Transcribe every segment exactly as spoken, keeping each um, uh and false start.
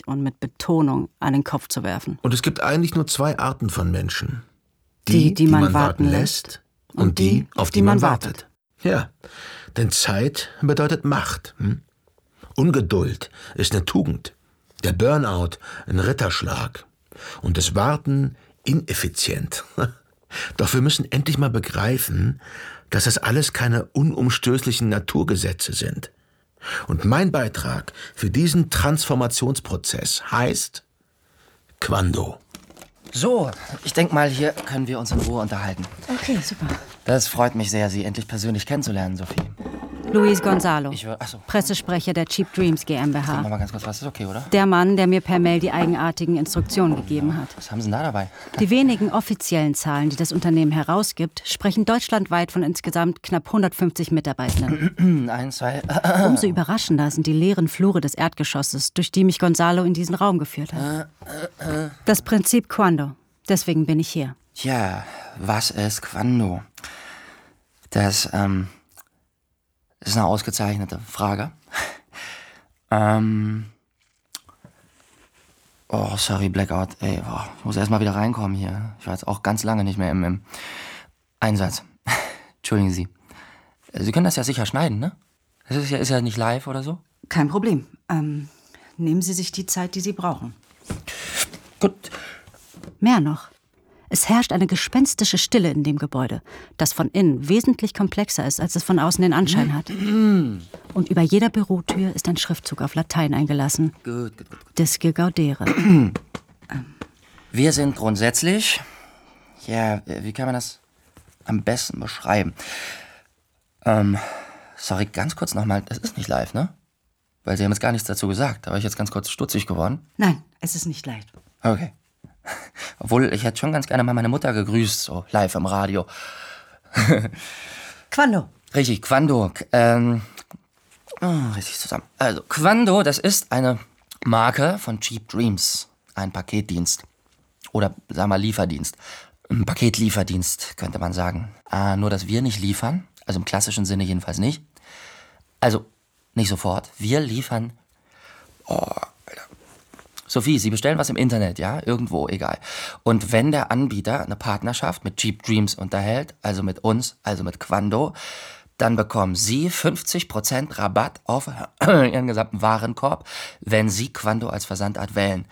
und mit Betonung an den Kopf zu werfen. Und es gibt eigentlich nur zwei Arten von Menschen. Die, die, die, die man, man warten lässt und, und die, auf die, die man wartet. wartet. Ja, denn Zeit bedeutet Macht. Hm? Ungeduld ist eine Tugend. Der Burnout ein Ritterschlag. Und das Warten ineffizient. Doch wir müssen endlich mal begreifen, dass das alles keine unumstößlichen Naturgesetze sind. Und mein Beitrag für diesen Transformationsprozess heißt Quando. So, ich denke mal, hier können wir uns in Ruhe unterhalten. Okay, super. Das freut mich sehr, Sie endlich persönlich kennenzulernen, Sophie. Luis Gonzalo, Ich wür- Achso, Pressesprecher der Cheap Dreams GmbH. sag mal ganz kurz, was ist okay, oder? Der Mann, der mir per Mail die eigenartigen Instruktionen gegeben hat. Was haben Sie denn da dabei? Die wenigen offiziellen Zahlen, die das Unternehmen herausgibt, sprechen deutschlandweit von insgesamt knapp hundertfünfzig Mitarbeitenden. Eins, zwei... Umso überraschender sind die leeren Flure des Erdgeschosses, durch die mich Gonzalo in diesen Raum geführt hat. Das Prinzip Quando. Deswegen bin ich hier. Tja, was ist Quando? Das, ähm... ist eine ausgezeichnete Frage. ähm... Oh, sorry, Blackout. Ey, boah, ich muss erst mal wieder reinkommen hier. Ich war jetzt auch ganz lange nicht mehr im, im Einsatz. Entschuldigen Sie. Sie können das ja sicher schneiden, ne? Das ist ja, ist ja nicht live oder so? Kein Problem. Ähm, nehmen Sie sich die Zeit, die Sie brauchen. Gut. Mehr noch. Es herrscht eine gespenstische Stille in dem Gebäude, das von innen wesentlich komplexer ist, als es von außen den Anschein hat. Und über jeder Bürotür ist ein Schriftzug auf Latein eingelassen. Gut, gut, gut. gut. Disque Gaudere. Wir sind grundsätzlich... Ja, wie kann man das am besten beschreiben? Ähm, sorry, ganz kurz nochmal. Das ist nicht live, ne? Weil Sie haben jetzt gar nichts dazu gesagt. Da war ich jetzt ganz kurz stutzig geworden. Nein, es ist nicht leicht. Okay. Obwohl, ich hätte schon ganz gerne mal meine Mutter gegrüßt, so live im Radio. Quando. Richtig, Quando. Ähm, oh, richtig zusammen. Also, Quando, das ist eine Marke von Cheap Dreams. Ein Paketdienst. Oder, sagen wir, Lieferdienst. Ein Paketlieferdienst, könnte man sagen. Ah, nur, dass wir nicht liefern. Also im klassischen Sinne jedenfalls nicht. Also, nicht sofort. Wir liefern... Oh, Alter. Sophie, Sie bestellen was im Internet, ja? Irgendwo, egal. Und wenn der Anbieter eine Partnerschaft mit Cheap Dreams unterhält, also mit uns, also mit Quando, dann bekommen Sie fünfzig Prozent Rabatt auf Ihren gesamten Warenkorb, wenn Sie Quando als Versandart wählen.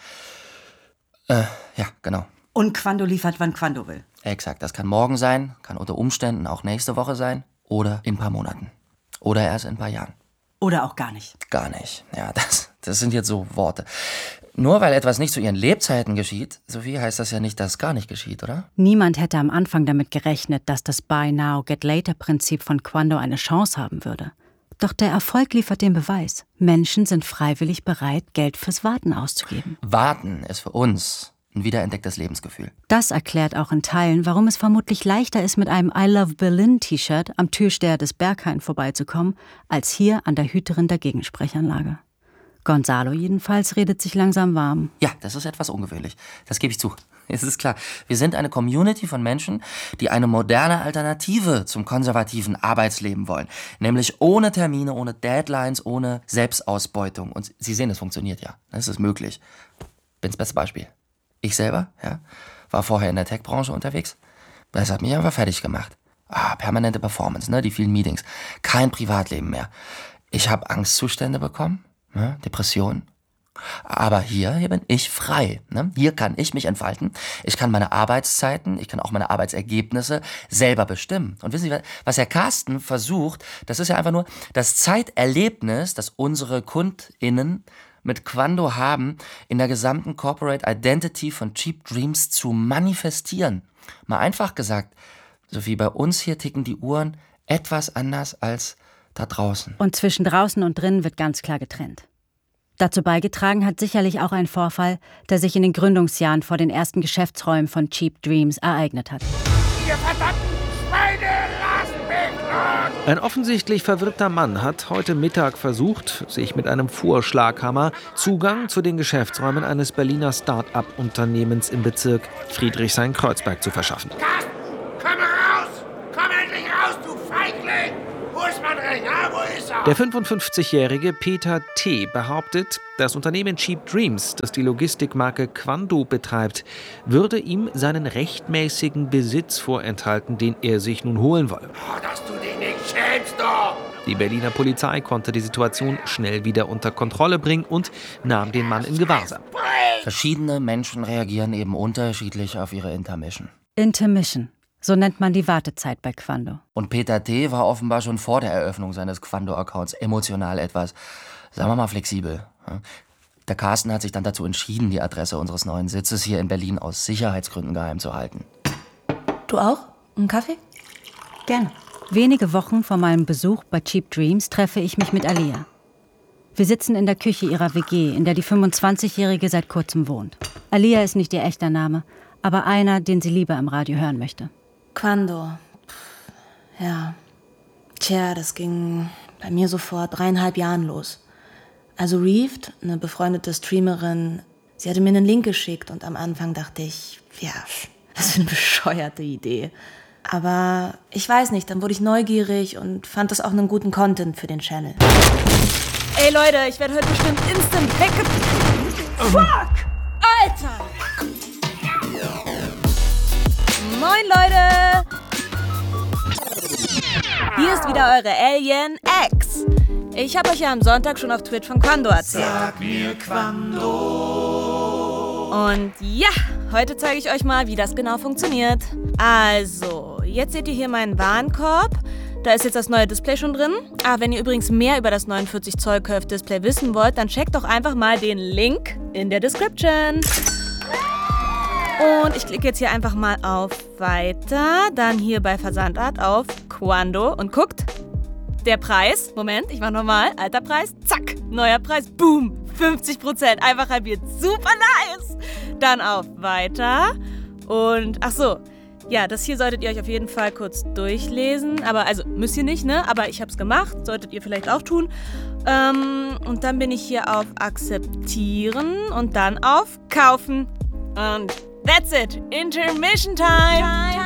Äh, ja, genau. Und Quando liefert, wann Quando will. Exakt, das kann morgen sein, kann unter Umständen auch nächste Woche sein oder in ein paar Monaten. Oder erst in ein paar Jahren. Oder auch gar nicht. Gar nicht. Ja, das, das sind jetzt so Worte. Nur weil etwas nicht zu ihren Lebzeiten geschieht, Sophie, heißt das ja nicht, dass es gar nicht geschieht, oder? Niemand hätte am Anfang damit gerechnet, dass das Buy Now, Get Later-Prinzip von Quando eine Chance haben würde. Doch der Erfolg liefert den Beweis. Menschen sind freiwillig bereit, Geld fürs Warten auszugeben. Warten ist für uns ein wiederentdecktes Lebensgefühl. Das erklärt auch in Teilen, warum es vermutlich leichter ist, mit einem I Love Berlin-T-Shirt am Türsteher des Berghain vorbeizukommen, als hier an der Hüterin der Gegensprechanlage. Gonzalo jedenfalls redet sich langsam warm. Ja, das ist etwas ungewöhnlich. Das gebe ich zu. Es ist klar, wir sind eine Community von Menschen, die eine moderne Alternative zum konservativen Arbeitsleben wollen. Nämlich ohne Termine, ohne Deadlines, ohne Selbstausbeutung. Und Sie sehen, es funktioniert ja. Es ist möglich. Bin das beste Beispiel. Ich selber, ja, war vorher in der Tech-Branche unterwegs. Das hat mich einfach fertig gemacht. Ah, permanente Performance, ne, die vielen Meetings. Kein Privatleben mehr. Ich habe Angstzustände bekommen, ne, Depressionen. Aber hier, hier bin ich frei. Ne? Hier kann ich mich entfalten. Ich kann meine Arbeitszeiten, ich kann auch meine Arbeitsergebnisse selber bestimmen. Und wissen Sie, was Herr Carsten versucht, das ist ja einfach nur das Zeiterlebnis, das unsere KundInnen mit Quando haben, in der gesamten Corporate Identity von Cheap Dreams zu manifestieren. Mal einfach gesagt, so wie bei uns hier ticken die Uhren etwas anders als da draußen. Und zwischen draußen und drinnen wird ganz klar getrennt. Dazu beigetragen hat sicherlich auch ein Vorfall, der sich in den Gründungsjahren vor den ersten Geschäftsräumen von Cheap Dreams ereignet hat. Ihr verdammten Schweine, lasst mich los! Ein offensichtlich verwirrter Mann hat heute Mittag versucht, sich mit einem Vorschlaghammer Zugang zu den Geschäftsräumen eines Berliner Start-up-Unternehmens im Bezirk Friedrichshain-Kreuzberg zu verschaffen. Carsten, komm raus! Komm endlich raus, du Feigling! Wo ist mein Ring, ah? Wo ist er? Der fünfundfünfzigjährige Peter T. behauptet, das Unternehmen Cheap Dreams, das die Logistikmarke Quando betreibt, würde ihm seinen rechtmäßigen Besitz vorenthalten, den er sich nun holen wolle. Oh, dass du dich nicht schämst, doch! Die Berliner Polizei konnte die Situation schnell wieder unter Kontrolle bringen und nahm den Mann in Gewahrsam. Verschiedene Menschen reagieren eben unterschiedlich auf ihre Intermission. Intermission. So nennt man die Wartezeit bei Quando. Und Peter T. war offenbar schon vor der Eröffnung seines Quando-Accounts emotional etwas, sagen wir mal, flexibel. Der Carsten hat sich dann dazu entschieden, die Adresse unseres neuen Sitzes hier in Berlin aus Sicherheitsgründen geheim zu halten. Du auch? Einen Kaffee? Gerne. Wenige Wochen vor meinem Besuch bei Cheap Dreams treffe ich mich mit Alia. Wir sitzen in der Küche ihrer W G, in der die fünfundzwanzigjährige seit kurzem wohnt. Alia ist nicht ihr echter Name, aber einer, den sie lieber im Radio hören möchte. Quando. Ja. Tja, das ging bei mir so vor dreieinhalb Jahren los. Also Reeved, eine befreundete Streamerin, sie hatte mir einen Link geschickt und am Anfang dachte ich, ja, was für eine bescheuerte Idee. Aber ich weiß nicht, dann wurde ich neugierig und fand das auch einen guten Content für den Channel. Ey Leute, ich werde heute bestimmt instant wegge... Fuck! Alter! Moin Leute! Hier ist wieder eure Alien X. Ich habe euch ja am Sonntag schon auf Twitch von Quando erzählt. Sag mir Quando. Und ja, heute zeige ich euch mal, wie das genau funktioniert. Also, jetzt seht ihr hier meinen Warenkorb. Da ist jetzt das neue Display schon drin. Ah, wenn ihr übrigens mehr über das neunundvierzig Zoll Curve Display wissen wollt, dann checkt doch einfach mal den Link in der Description. Und ich klicke jetzt hier einfach mal auf Weiter, dann hier bei Versandart auf Quando und guckt, der Preis, Moment, ich mach nochmal, alter Preis, zack, neuer Preis, boom, fünfzig Prozent, einfach halbiert, super nice. Dann auf Weiter und, ach so, ja, das hier solltet ihr euch auf jeden Fall kurz durchlesen, aber, also, müsst ihr nicht, ne, aber ich hab's gemacht, solltet ihr vielleicht auch tun. Ähm, und dann bin ich hier auf Akzeptieren und dann auf Kaufen und that's it. Intermission time.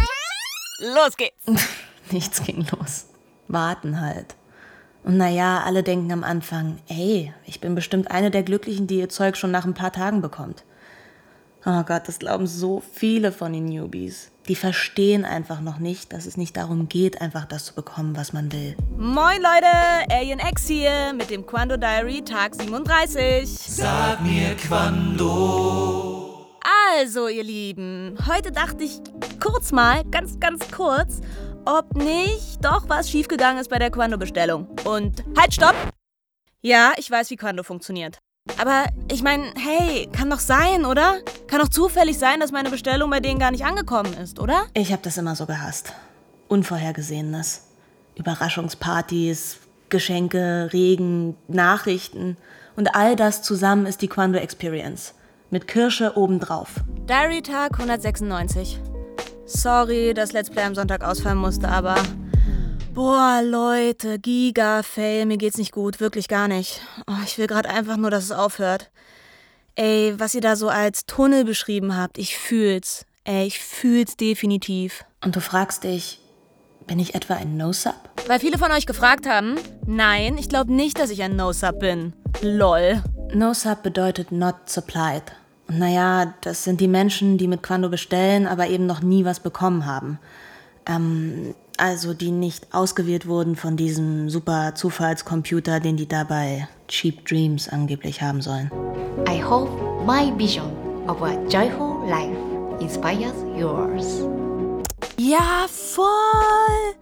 Los geht's. Nichts ging los. Warten halt. Und naja, alle denken am Anfang, ey, ich bin bestimmt eine der Glücklichen, die ihr Zeug schon nach ein paar Tagen bekommt. Oh Gott, das glauben so viele von den Newbies. Die verstehen einfach noch nicht, dass es nicht darum geht, einfach das zu bekommen, was man will. Moin Leute, Alien X hier mit dem Quando Diary Tag siebenunddreißig. Sag mir Quando. Also, ihr Lieben, heute dachte ich kurz mal, ganz, ganz kurz, ob nicht doch was schiefgegangen ist bei der Quando-Bestellung. Und halt, stopp! Ja, ich weiß, wie Quando funktioniert. Aber ich meine, hey, kann doch sein, oder? Kann doch zufällig sein, dass meine Bestellung bei denen gar nicht angekommen ist, oder? Ich habe das immer so gehasst. Unvorhergesehenes. Überraschungspartys, Geschenke, Regen, Nachrichten. Und all das zusammen ist die Quando Experience. Mit Kirsche obendrauf. Diary-Tag hundertsechsundneunzig. Sorry, dass Let's Play am Sonntag ausfallen musste, aber... Boah, Leute, Giga-Fail, mir geht's nicht gut, wirklich gar nicht. Oh, ich will gerade einfach nur, dass es aufhört. Ey, was ihr da so als Tunnel beschrieben habt, ich fühl's. Ey, ich fühl's definitiv. Und du fragst dich, bin ich etwa ein No-Sub? Weil viele von euch gefragt haben, nein, ich glaube nicht, dass ich ein No-Sub bin. Lol. No-Sub bedeutet not supplied. Und naja, das sind die Menschen, die mit Quando bestellen, aber eben noch nie was bekommen haben. Ähm, also die nicht ausgewählt wurden von diesem super Zufallscomputer, den die da bei Cheap Dreams angeblich haben sollen. I hope my vision of a joyful life inspires yours. Ja, voll!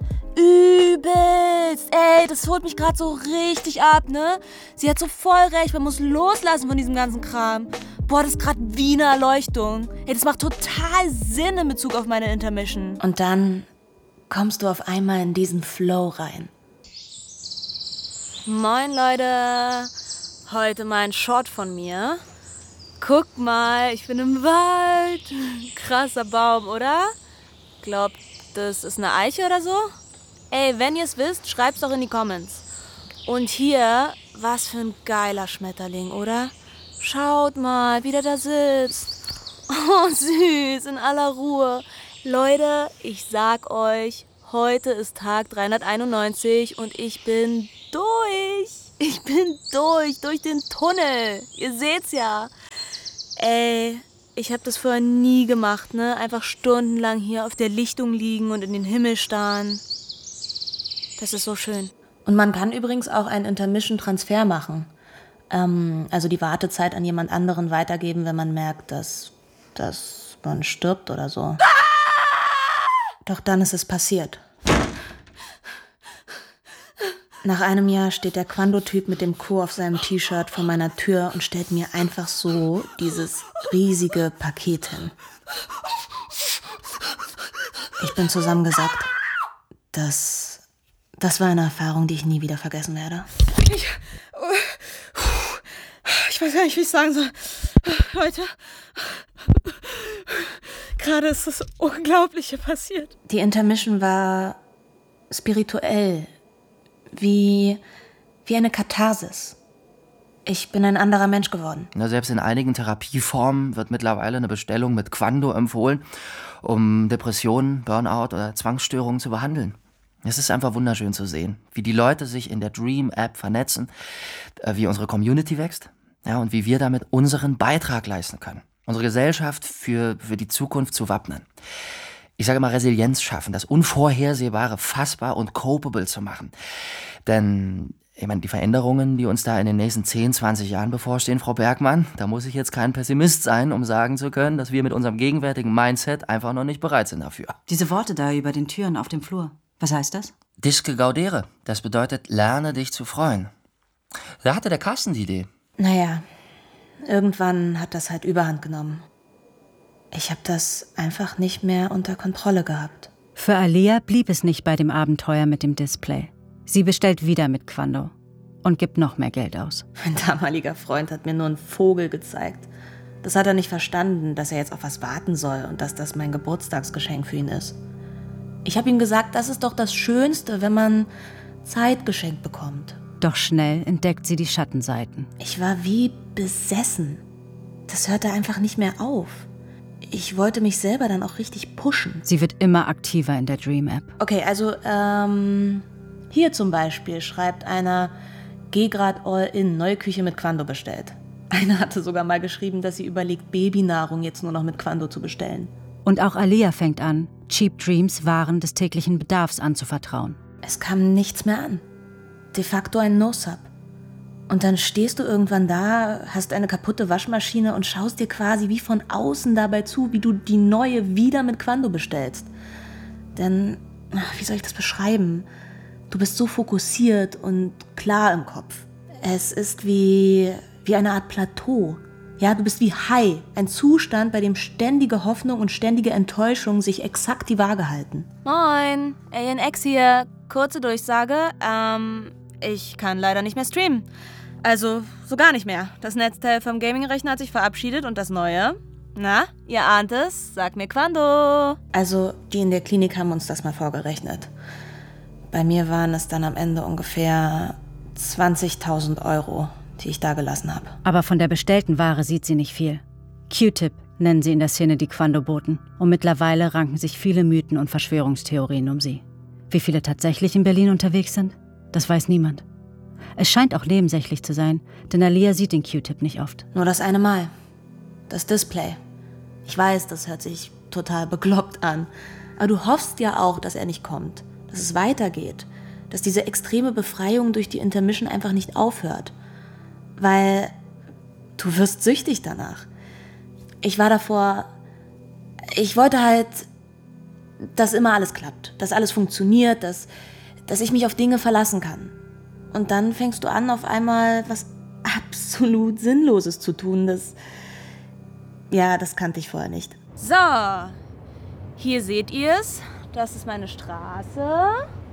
Übelst! Ey, das holt mich gerade so richtig ab, ne? Sie hat so voll recht, man muss loslassen von diesem ganzen Kram. Boah, das ist gerade wie eine Erleuchtung. Ey, das macht total Sinn in Bezug auf meine Intermission. Und dann kommst du auf einmal in diesen Flow rein. Moin, Leute. Heute mal ein Shot von mir. Guckt mal, ich bin im Wald. Krasser Baum, oder? Glaubt, das ist eine Eiche oder so? Ey, wenn ihr es wisst, schreibt's doch in die Comments. Und hier, was für ein geiler Schmetterling, oder? Schaut mal, wie der da sitzt. Oh, süß, in aller Ruhe. Leute, ich sag euch, heute ist Tag dreihunderteinundneunzig und ich bin durch. Ich bin durch, durch den Tunnel. Ihr seht's ja. Ey, ich hab das vorher nie gemacht, ne? Einfach stundenlang hier auf der Lichtung liegen und in den Himmel starren. Das ist so schön. Und man kann übrigens auch einen Intermission-Transfer machen. Ähm, also die Wartezeit an jemand anderen weitergeben, wenn man merkt, dass, dass man stirbt oder so. Ah! Doch dann ist es passiert. Nach einem Jahr steht der Quando-Typ mit dem Co. auf seinem T-Shirt vor meiner Tür und stellt mir einfach so dieses riesige Paket hin. Ich bin zusammengesackt. Das, das war eine Erfahrung, die ich nie wieder vergessen werde. Ich, ich weiß gar nicht, wie ich sagen soll. Leute, gerade ist das Unglaubliche passiert. Die Intermission war spirituell. Wie, wie eine Katharsis. Ich bin ein anderer Mensch geworden. Na, selbst in einigen Therapieformen wird mittlerweile eine Bestellung mit Quando empfohlen, um Depressionen, Burnout oder Zwangsstörungen zu behandeln. Es ist einfach wunderschön zu sehen, wie die Leute sich in der Dream-App vernetzen, wie unsere Community wächst, ja, und wie wir damit unseren Beitrag leisten können, unsere Gesellschaft für, für die Zukunft zu wappnen. Ich sage mal, Resilienz schaffen, das Unvorhersehbare fassbar und copable zu machen. Denn, ich meine, die Veränderungen, die uns da in den nächsten zehn, zwanzig Jahren bevorstehen, Frau Bergmann, da muss ich jetzt kein Pessimist sein, um sagen zu können, dass wir mit unserem gegenwärtigen Mindset einfach noch nicht bereit sind dafür. Diese Worte da über den Türen auf dem Flur, was heißt das? Disque gaudere, das bedeutet, lerne dich zu freuen. Da hatte der Carsten die Idee. Naja, irgendwann hat das halt Überhand genommen. Ich habe das einfach nicht mehr unter Kontrolle gehabt. Für Alia blieb es nicht bei dem Abenteuer mit dem Display. Sie bestellt wieder mit Quando und gibt noch mehr Geld aus. Mein damaliger Freund hat mir nur einen Vogel gezeigt. Das hat er nicht verstanden, dass er jetzt auf was warten soll und dass das mein Geburtstagsgeschenk für ihn ist. Ich habe ihm gesagt, das ist doch das Schönste, wenn man Zeit geschenkt bekommt. Doch schnell entdeckt sie die Schattenseiten. Ich war wie besessen. Das hörte einfach nicht mehr auf. Ich wollte mich selber dann auch richtig pushen. Sie wird immer aktiver in der Dream-App. Okay, also ähm, hier zum Beispiel schreibt einer, geh grad all in, neue Küche mit Quando bestellt. Einer hatte sogar mal geschrieben, dass sie überlegt, Babynahrung jetzt nur noch mit Quando zu bestellen. Und auch Alia fängt an, Cheap Dreams Waren des täglichen Bedarfs anzuvertrauen. Es kam nichts mehr an. De facto ein No-Sub. Und dann stehst du irgendwann da, hast eine kaputte Waschmaschine und schaust dir quasi wie von außen dabei zu, wie du die neue wieder mit Quando bestellst. Denn, wie soll ich das beschreiben? Du bist so fokussiert und klar im Kopf. Es ist wie, wie eine Art Plateau. Ja, du bist wie High, ein Zustand, bei dem ständige Hoffnung und ständige Enttäuschung sich exakt die Waage halten. Moin, Alien X hier. Kurze Durchsage, ähm, ich kann leider nicht mehr streamen. Also, so gar nicht mehr. Das Netzteil vom Gaming-Rechner hat sich verabschiedet und das Neue? Na, ihr ahnt es, sag mir Quando. Also, die in der Klinik haben uns das mal vorgerechnet. Bei mir waren es dann am Ende ungefähr zwanzigtausend Euro, die ich da gelassen habe. Aber von der bestellten Ware sieht sie nicht viel. Q-Tip nennen sie in der Szene die Quando-Boten. Und mittlerweile ranken sich viele Mythen und Verschwörungstheorien um sie. Wie viele tatsächlich in Berlin unterwegs sind, das weiß niemand. Es scheint auch nebensächlich zu sein, denn Alia sieht den Q-Tip nicht oft. Nur das eine Mal. Das Display. Ich weiß, das hört sich total bekloppt an. Aber du hoffst ja auch, dass er nicht kommt. Dass es weitergeht. Dass diese extreme Befreiung durch die Intermission einfach nicht aufhört. Weil du wirst süchtig danach. Ich war davor... Ich wollte halt, dass immer alles klappt. Dass alles funktioniert. Dass, dass ich mich auf Dinge verlassen kann. Und dann fängst du an, auf einmal was absolut Sinnloses zu tun. Das, ja, das kannte ich vorher nicht. So, hier seht ihr es. Das ist meine Straße.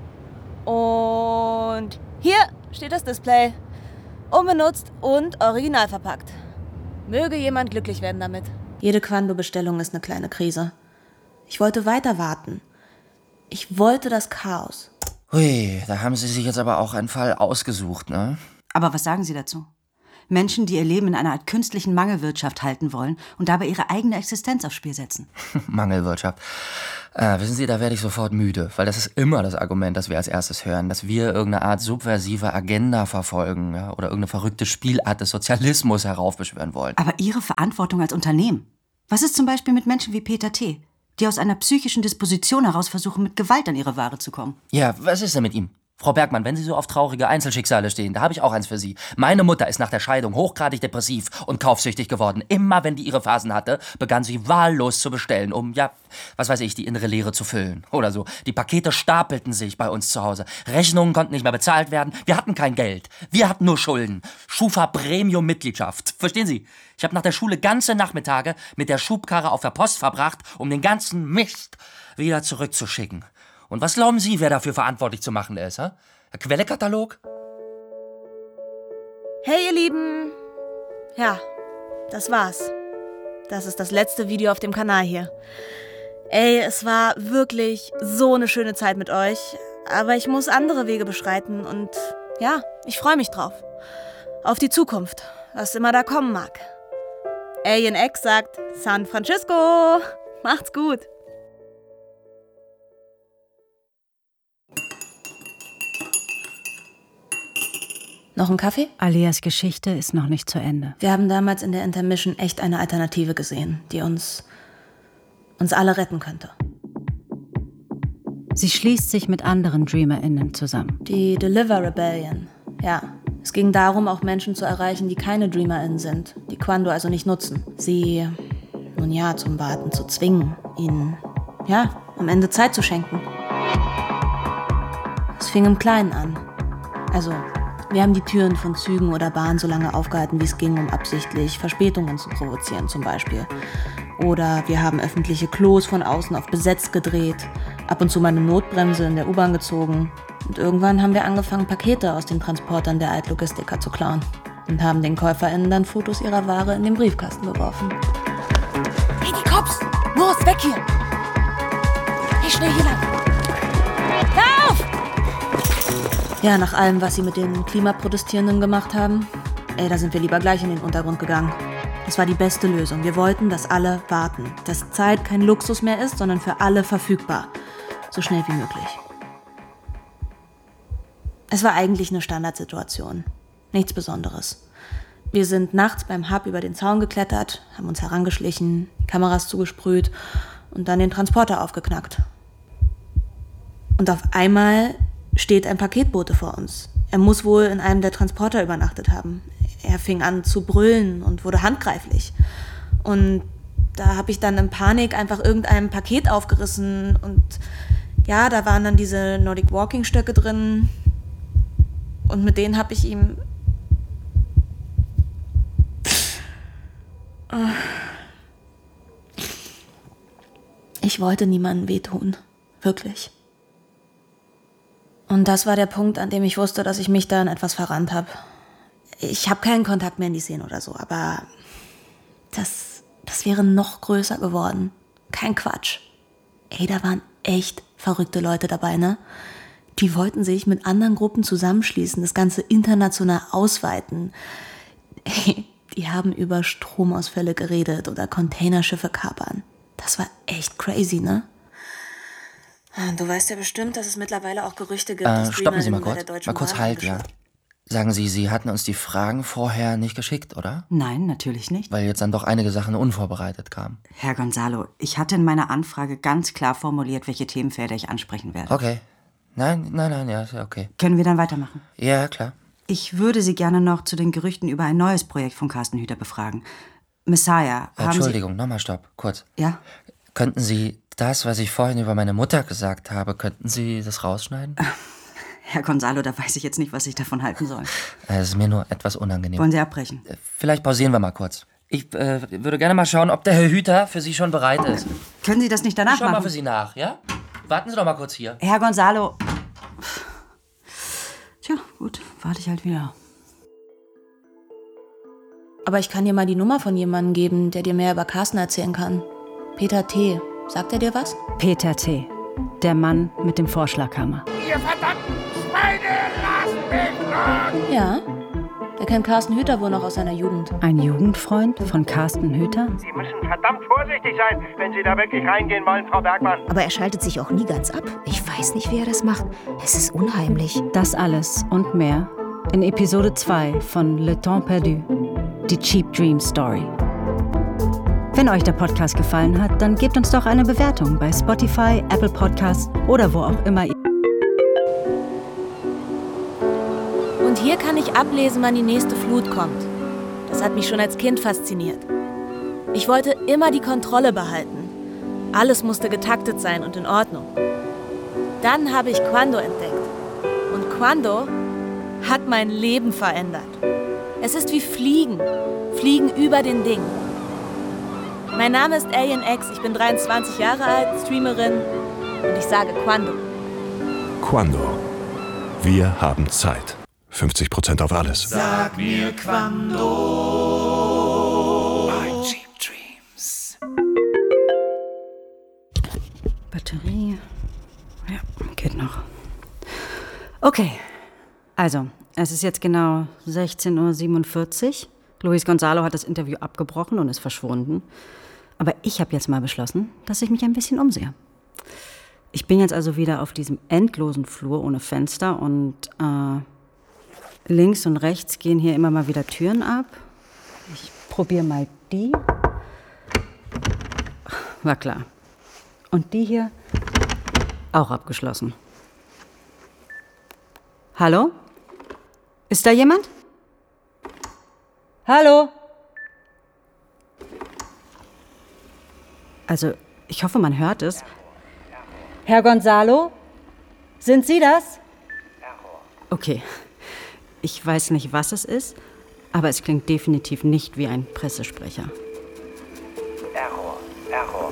Und hier steht das Display. Unbenutzt und original verpackt. Möge jemand glücklich werden damit. Jede Quando-Bestellung ist eine kleine Krise. Ich wollte weiter warten. Ich wollte das Chaos. Hui, da haben Sie sich jetzt aber auch einen Fall ausgesucht, ne? Aber was sagen Sie dazu? Menschen, die ihr Leben in einer Art künstlichen Mangelwirtschaft halten wollen und dabei ihre eigene Existenz aufs Spiel setzen. Mangelwirtschaft. Äh, wissen Sie, da werde ich sofort müde, weil das ist immer das Argument, das wir als erstes hören, dass wir irgendeine Art subversive Agenda verfolgen, ja, oder irgendeine verrückte Spielart des Sozialismus heraufbeschwören wollen. Aber Ihre Verantwortung als Unternehmen? Was ist zum Beispiel mit Menschen wie Peter T., die aus einer psychischen Disposition heraus versuchen, mit Gewalt an ihre Ware zu kommen? Ja, was ist denn mit ihm? Frau Bergmann, wenn Sie so auf traurige Einzelschicksale stehen, da habe ich auch eins für Sie. Meine Mutter ist nach der Scheidung hochgradig depressiv und kaufsüchtig geworden. Immer wenn die ihre Phasen hatte, begann sie wahllos zu bestellen, um, ja, was weiß ich, die innere Leere zu füllen. Oder so. Die Pakete stapelten sich bei uns zu Hause. Rechnungen konnten nicht mehr bezahlt werden. Wir hatten kein Geld. Wir hatten nur Schulden. Schufa Premium-Mitgliedschaft. Verstehen Sie? Ich habe nach der Schule ganze Nachmittage mit der Schubkarre auf der Post verbracht, um den ganzen Mist wieder zurückzuschicken. Und was glauben Sie, wer dafür verantwortlich zu machen ist? He? Der Quellekatalog? Hey ihr Lieben! Ja, das war's. Das ist das letzte Video auf dem Kanal hier. Ey, es war wirklich so eine schöne Zeit mit euch. Aber ich muss andere Wege beschreiten und ja, ich freue mich drauf. Auf die Zukunft, was immer da kommen mag. Alien X sagt San Francisco! Macht's gut! Noch ein Kaffee? Alias Geschichte ist noch nicht zu Ende. Wir haben damals in der Intermission echt eine Alternative gesehen, die uns, uns alle retten könnte. Sie schließt sich mit anderen DreamerInnen zusammen. Die Deliver Rebellion. Ja, es ging darum, auch Menschen zu erreichen, die keine DreamerInnen sind, die Quando also nicht nutzen. Sie, nun ja, zum Warten zu zwingen, ihnen, ja, am Ende Zeit zu schenken. Es fing im Kleinen an. Also, wir haben die Türen von Zügen oder Bahnen so lange aufgehalten, wie es ging, um absichtlich Verspätungen zu provozieren zum Beispiel. Oder wir haben öffentliche Klos von außen auf besetzt gedreht, ab und zu mal eine Notbremse in der U-Bahn gezogen. Und irgendwann haben wir angefangen, Pakete aus den Transportern der Altlogistiker zu klauen. Und haben den KäuferInnen dann Fotos ihrer Ware in den Briefkasten geworfen. Hey, die Cops! Los, weg hier! Hey, schnell hier lang! Hör auf! Ja, nach allem, was sie mit den Klimaprotestierenden gemacht haben, ey, da sind wir lieber gleich in den Untergrund gegangen. Das war die beste Lösung. Wir wollten, dass alle warten. Dass Zeit kein Luxus mehr ist, sondern für alle verfügbar. So schnell wie möglich. Es war eigentlich eine Standardsituation. Nichts Besonderes. Wir sind nachts beim Hub über den Zaun geklettert, haben uns herangeschlichen, Kameras zugesprüht und dann den Transporter aufgeknackt. Und auf einmal steht ein Paketbote vor uns. Er muss wohl in einem der Transporter übernachtet haben. Er fing an zu brüllen und wurde handgreiflich. Und da habe ich dann in Panik einfach irgendein Paket aufgerissen und ja, da waren dann diese Nordic Walking Stöcke drin und mit denen habe ich ihm ich wollte niemandem wehtun. Wirklich. Und das war der Punkt, an dem ich wusste, dass ich mich da in etwas verrannt habe. Ich habe keinen Kontakt mehr in die Szene oder so, aber das, das wäre noch größer geworden. Kein Quatsch. Ey, da waren echt verrückte Leute dabei, ne? Die wollten sich mit anderen Gruppen zusammenschließen, das Ganze international ausweiten. Ey, die haben über Stromausfälle geredet oder Containerschiffe kapern. Das war echt crazy, ne? Du weißt ja bestimmt, dass es mittlerweile auch Gerüchte gibt, Äh, dass stoppen Sie mal Streamerinnen bei kurz. der Deutschen Mal kurz Bahn Halt, ja. Sagen Sie, Sie hatten uns die Fragen vorher nicht geschickt, oder? Nein, natürlich nicht. Weil jetzt dann doch einige Sachen unvorbereitet kamen. Herr Gonzalo, ich hatte in meiner Anfrage ganz klar formuliert, welche Themenfelder ich ansprechen werde. Okay. Nein, nein, nein, ja, ist ja okay. Können wir dann weitermachen? Ja, klar. Ich würde Sie gerne noch zu den Gerüchten über ein neues Projekt von Carsten Hüter befragen. Messiah, haben Entschuldigung, nochmal stopp, kurz. Sie... Ja? Könnten Sie das, was ich vorhin über meine Mutter gesagt habe, könnten Sie das rausschneiden? Herr Gonzalo, da weiß ich jetzt nicht, was ich davon halten soll. Es ist mir nur etwas unangenehm. Wollen Sie abbrechen? Vielleicht pausieren wir mal kurz. Ich äh, würde gerne mal schauen, ob der Herr Hüter für Sie schon bereit ist. Können Sie das nicht danach Ich schau machen? mal für Sie nach, ja? Warten Sie doch mal kurz hier. Herr Gonzalo... Tja, gut, warte ich halt wieder. Aber ich kann dir mal die Nummer von jemandem geben, der dir mehr über Carsten erzählen kann. Peter T. Sagt er dir was? Peter T., der Mann mit dem Vorschlaghammer. Ihr verdammten Schweine, lasst mich los! Ja, Er kennt Carsten Hüther wohl noch aus seiner Jugend. Ein Jugendfreund von Carsten Hüther? Sie müssen verdammt vorsichtig sein, wenn Sie da wirklich reingehen wollen, Frau Bergmann. Aber er schaltet sich auch nie ganz ab. Ich weiß nicht, wie er das macht. Es ist unheimlich. Das alles und mehr in Episode zwei von Le Temps Perdu, die Cheap Dream Story. Wenn euch der Podcast gefallen hat, dann gebt uns doch eine Bewertung bei Spotify, Apple Podcasts oder wo auch immer ihr... Und hier kann ich ablesen, wann die nächste Flut kommt. Das hat mich schon als Kind fasziniert. Ich wollte immer die Kontrolle behalten. Alles musste getaktet sein und in Ordnung. Dann habe ich Quando entdeckt. Und Quando hat mein Leben verändert. Es ist wie Fliegen. Fliegen über den Dingen. Mein Name ist Alien X, ich bin dreiundzwanzig Jahre alt, Streamerin und ich sage Quando. Quando. Wir haben Zeit. fünfzig Prozent auf alles. Sag mir Quando. Bei Cheap Dreams. Batterie. Ja, geht noch. Okay. Also, es ist jetzt genau sechzehn Uhr siebenundvierzig. Luis Gonzalo hat das Interview abgebrochen und ist verschwunden. Aber ich habe jetzt mal beschlossen, dass ich mich ein bisschen umsehe. Ich bin jetzt also wieder auf diesem endlosen Flur ohne Fenster und äh, links und rechts gehen hier immer mal wieder Türen ab. Ich probiere mal die. War klar. Und die hier auch abgeschlossen. Hallo? Ist da jemand? Hallo? Also, ich hoffe, man hört es. Herr Gonzalo? Sind Sie das? Okay. Ich weiß nicht, was es ist, aber es klingt definitiv nicht wie ein Pressesprecher. Error, Error.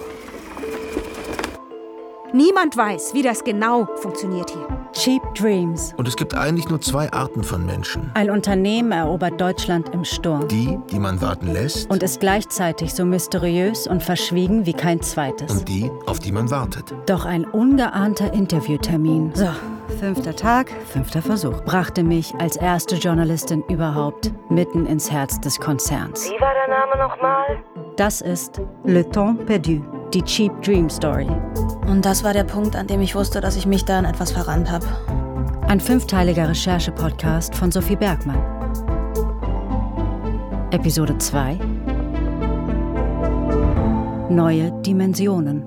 Niemand weiß, wie das genau funktioniert hier. Cheap Dreams. Und es gibt eigentlich nur zwei Arten von Menschen. Ein Unternehmen erobert Deutschland im Sturm. Die, die man warten lässt. Und ist gleichzeitig so mysteriös und verschwiegen wie kein zweites. Und die, auf die man wartet. Doch ein ungeahnter Interviewtermin. So, fünfter Tag, fünfter Versuch. Brachte mich als erste Journalistin überhaupt mitten ins Herz des Konzerns. Wie war der Name nochmal? Das ist Le Temps Perdu, die Cheap Dream Story. Und das war der Punkt, an dem ich wusste, dass ich mich da in etwas verrannt habe. Ein fünfteiliger Recherche-Podcast von Sophie Bergmann. Episode zwei. Neue Dimensionen.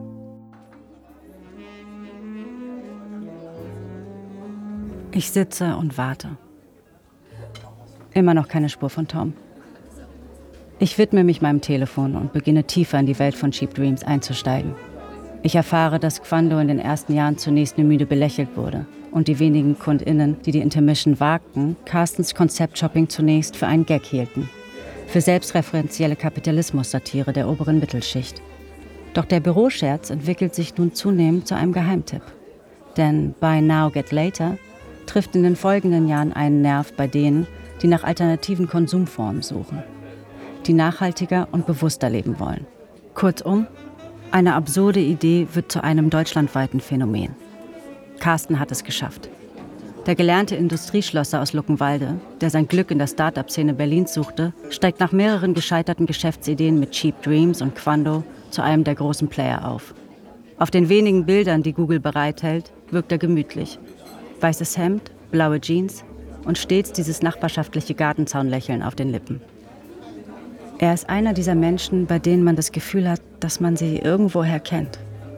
Ich sitze und warte. Immer noch keine Spur von Tom. Ich widme mich meinem Telefon und beginne tiefer in die Welt von Cheap Dreams einzusteigen. Ich erfahre, dass Quando in den ersten Jahren zunächst nur müde belächelt wurde und die wenigen KundInnen, die die Intermission wagten, Carstens Konzept-Shopping zunächst für einen Gag hielten. Für selbstreferenzielle Kapitalismus-Satire der oberen Mittelschicht. Doch der Büroscherz entwickelt sich nun zunehmend zu einem Geheimtipp. Denn Buy Now, Get Later trifft in den folgenden Jahren einen Nerv bei denen, die nach alternativen Konsumformen suchen. Die nachhaltiger und bewusster leben wollen. Kurzum, eine absurde Idee wird zu einem deutschlandweiten Phänomen. Carsten hat es geschafft. Der gelernte Industrieschlosser aus Luckenwalde, der sein Glück in der Start-up-Szene Berlins suchte, steigt nach mehreren gescheiterten Geschäftsideen mit Cheap Dreams und Quando zu einem der großen Player auf. Auf den wenigen Bildern, die Google bereithält, wirkt er gemütlich. Weißes Hemd, blaue Jeans und stets dieses nachbarschaftliche Gartenzaunlächeln auf den Lippen. Er ist einer dieser Menschen, bei denen man das Gefühl hat, dass man sie irgendwoher kennt.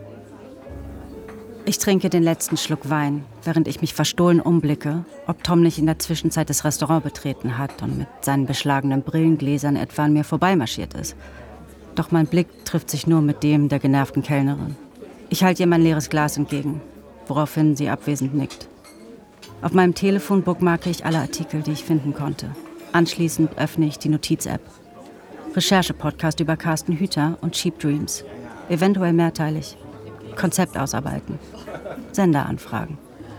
Ich trinke den letzten Schluck Wein, während ich mich verstohlen umblicke, ob Tom nicht in der Zwischenzeit das Restaurant betreten hat und mit seinen beschlagenen Brillengläsern etwa an mir vorbeimarschiert ist. Doch mein Blick trifft sich nur mit dem der genervten Kellnerin. Ich halte ihr mein leeres Glas entgegen, woraufhin sie abwesend nickt. Auf meinem Telefon bookmarke ich alle Artikel, die ich finden konnte. Anschließend öffne ich die Notiz-App. Recherche-Podcast über Carsten Hüther und Cheap Dreams. Eventuell mehrteilig. Konzept ausarbeiten. Senderanfragen.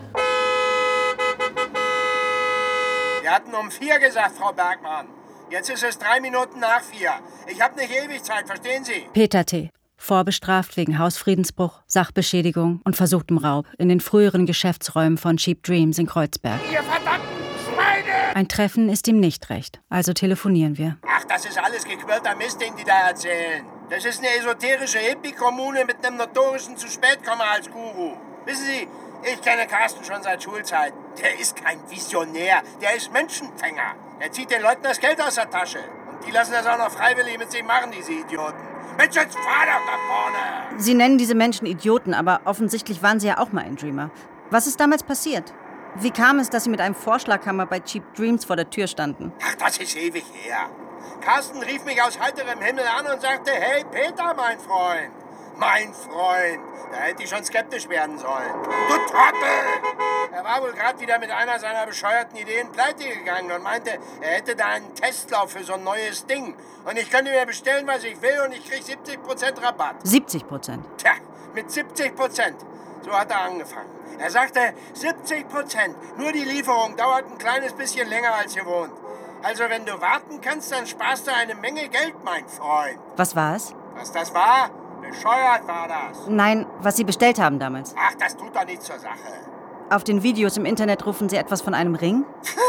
Wir hatten um vier gesagt, Frau Bergmann. Jetzt ist es drei Minuten nach vier. Ich habe nicht ewig Zeit, verstehen Sie? Peter T., vorbestraft wegen Hausfriedensbruch, Sachbeschädigung und versuchtem Raub in den früheren Geschäftsräumen von Cheap Dreams in Kreuzberg. Ihr verdammten Schweine! Ein Treffen ist ihm nicht recht, also telefonieren wir. Ach, das ist alles gequirlter Mist, den die da erzählen. Das ist eine esoterische Hippie-Kommune mit einem notorischen Zu-Spät-Komma als Guru. Wissen Sie, ich kenne Carsten schon seit Schulzeit. Der ist kein Visionär, der ist Menschenfänger. Er zieht den Leuten das Geld aus der Tasche. Und die lassen das auch noch freiwillig mit sich machen, diese Idioten. Mensch, jetzt fahr doch da vorne! Sie nennen diese Menschen Idioten, aber offensichtlich waren Sie ja auch mal ein Dreamer. Was ist damals passiert? Wie kam es, dass Sie mit einem Vorschlaghammer bei Cheap Dreams vor der Tür standen? Ach, das ist ewig her. Carsten rief mich aus heiterem Himmel an und sagte, hey, Peter, mein Freund. Mein Freund. Da hätte ich schon skeptisch werden sollen. Du Trottel! Er war wohl gerade wieder mit einer seiner bescheuerten Ideen pleite gegangen und meinte, er hätte da einen Testlauf für so ein neues Ding. Und ich könnte mir bestellen, was ich will, und ich krieg siebzig Prozent Rabatt. siebzig Prozent? Tja, mit siebzig Prozent. So hat er angefangen. Er sagte, siebzig Prozent. Nur die Lieferung dauert ein kleines bisschen länger als gewohnt. Also wenn du warten kannst, dann sparst du eine Menge Geld, mein Freund. Was war es? Was das war? Bescheuert war das. Nein, was Sie bestellt haben damals. Ach, das tut doch nichts zur Sache. Auf den Videos im Internet rufen Sie etwas von einem Ring?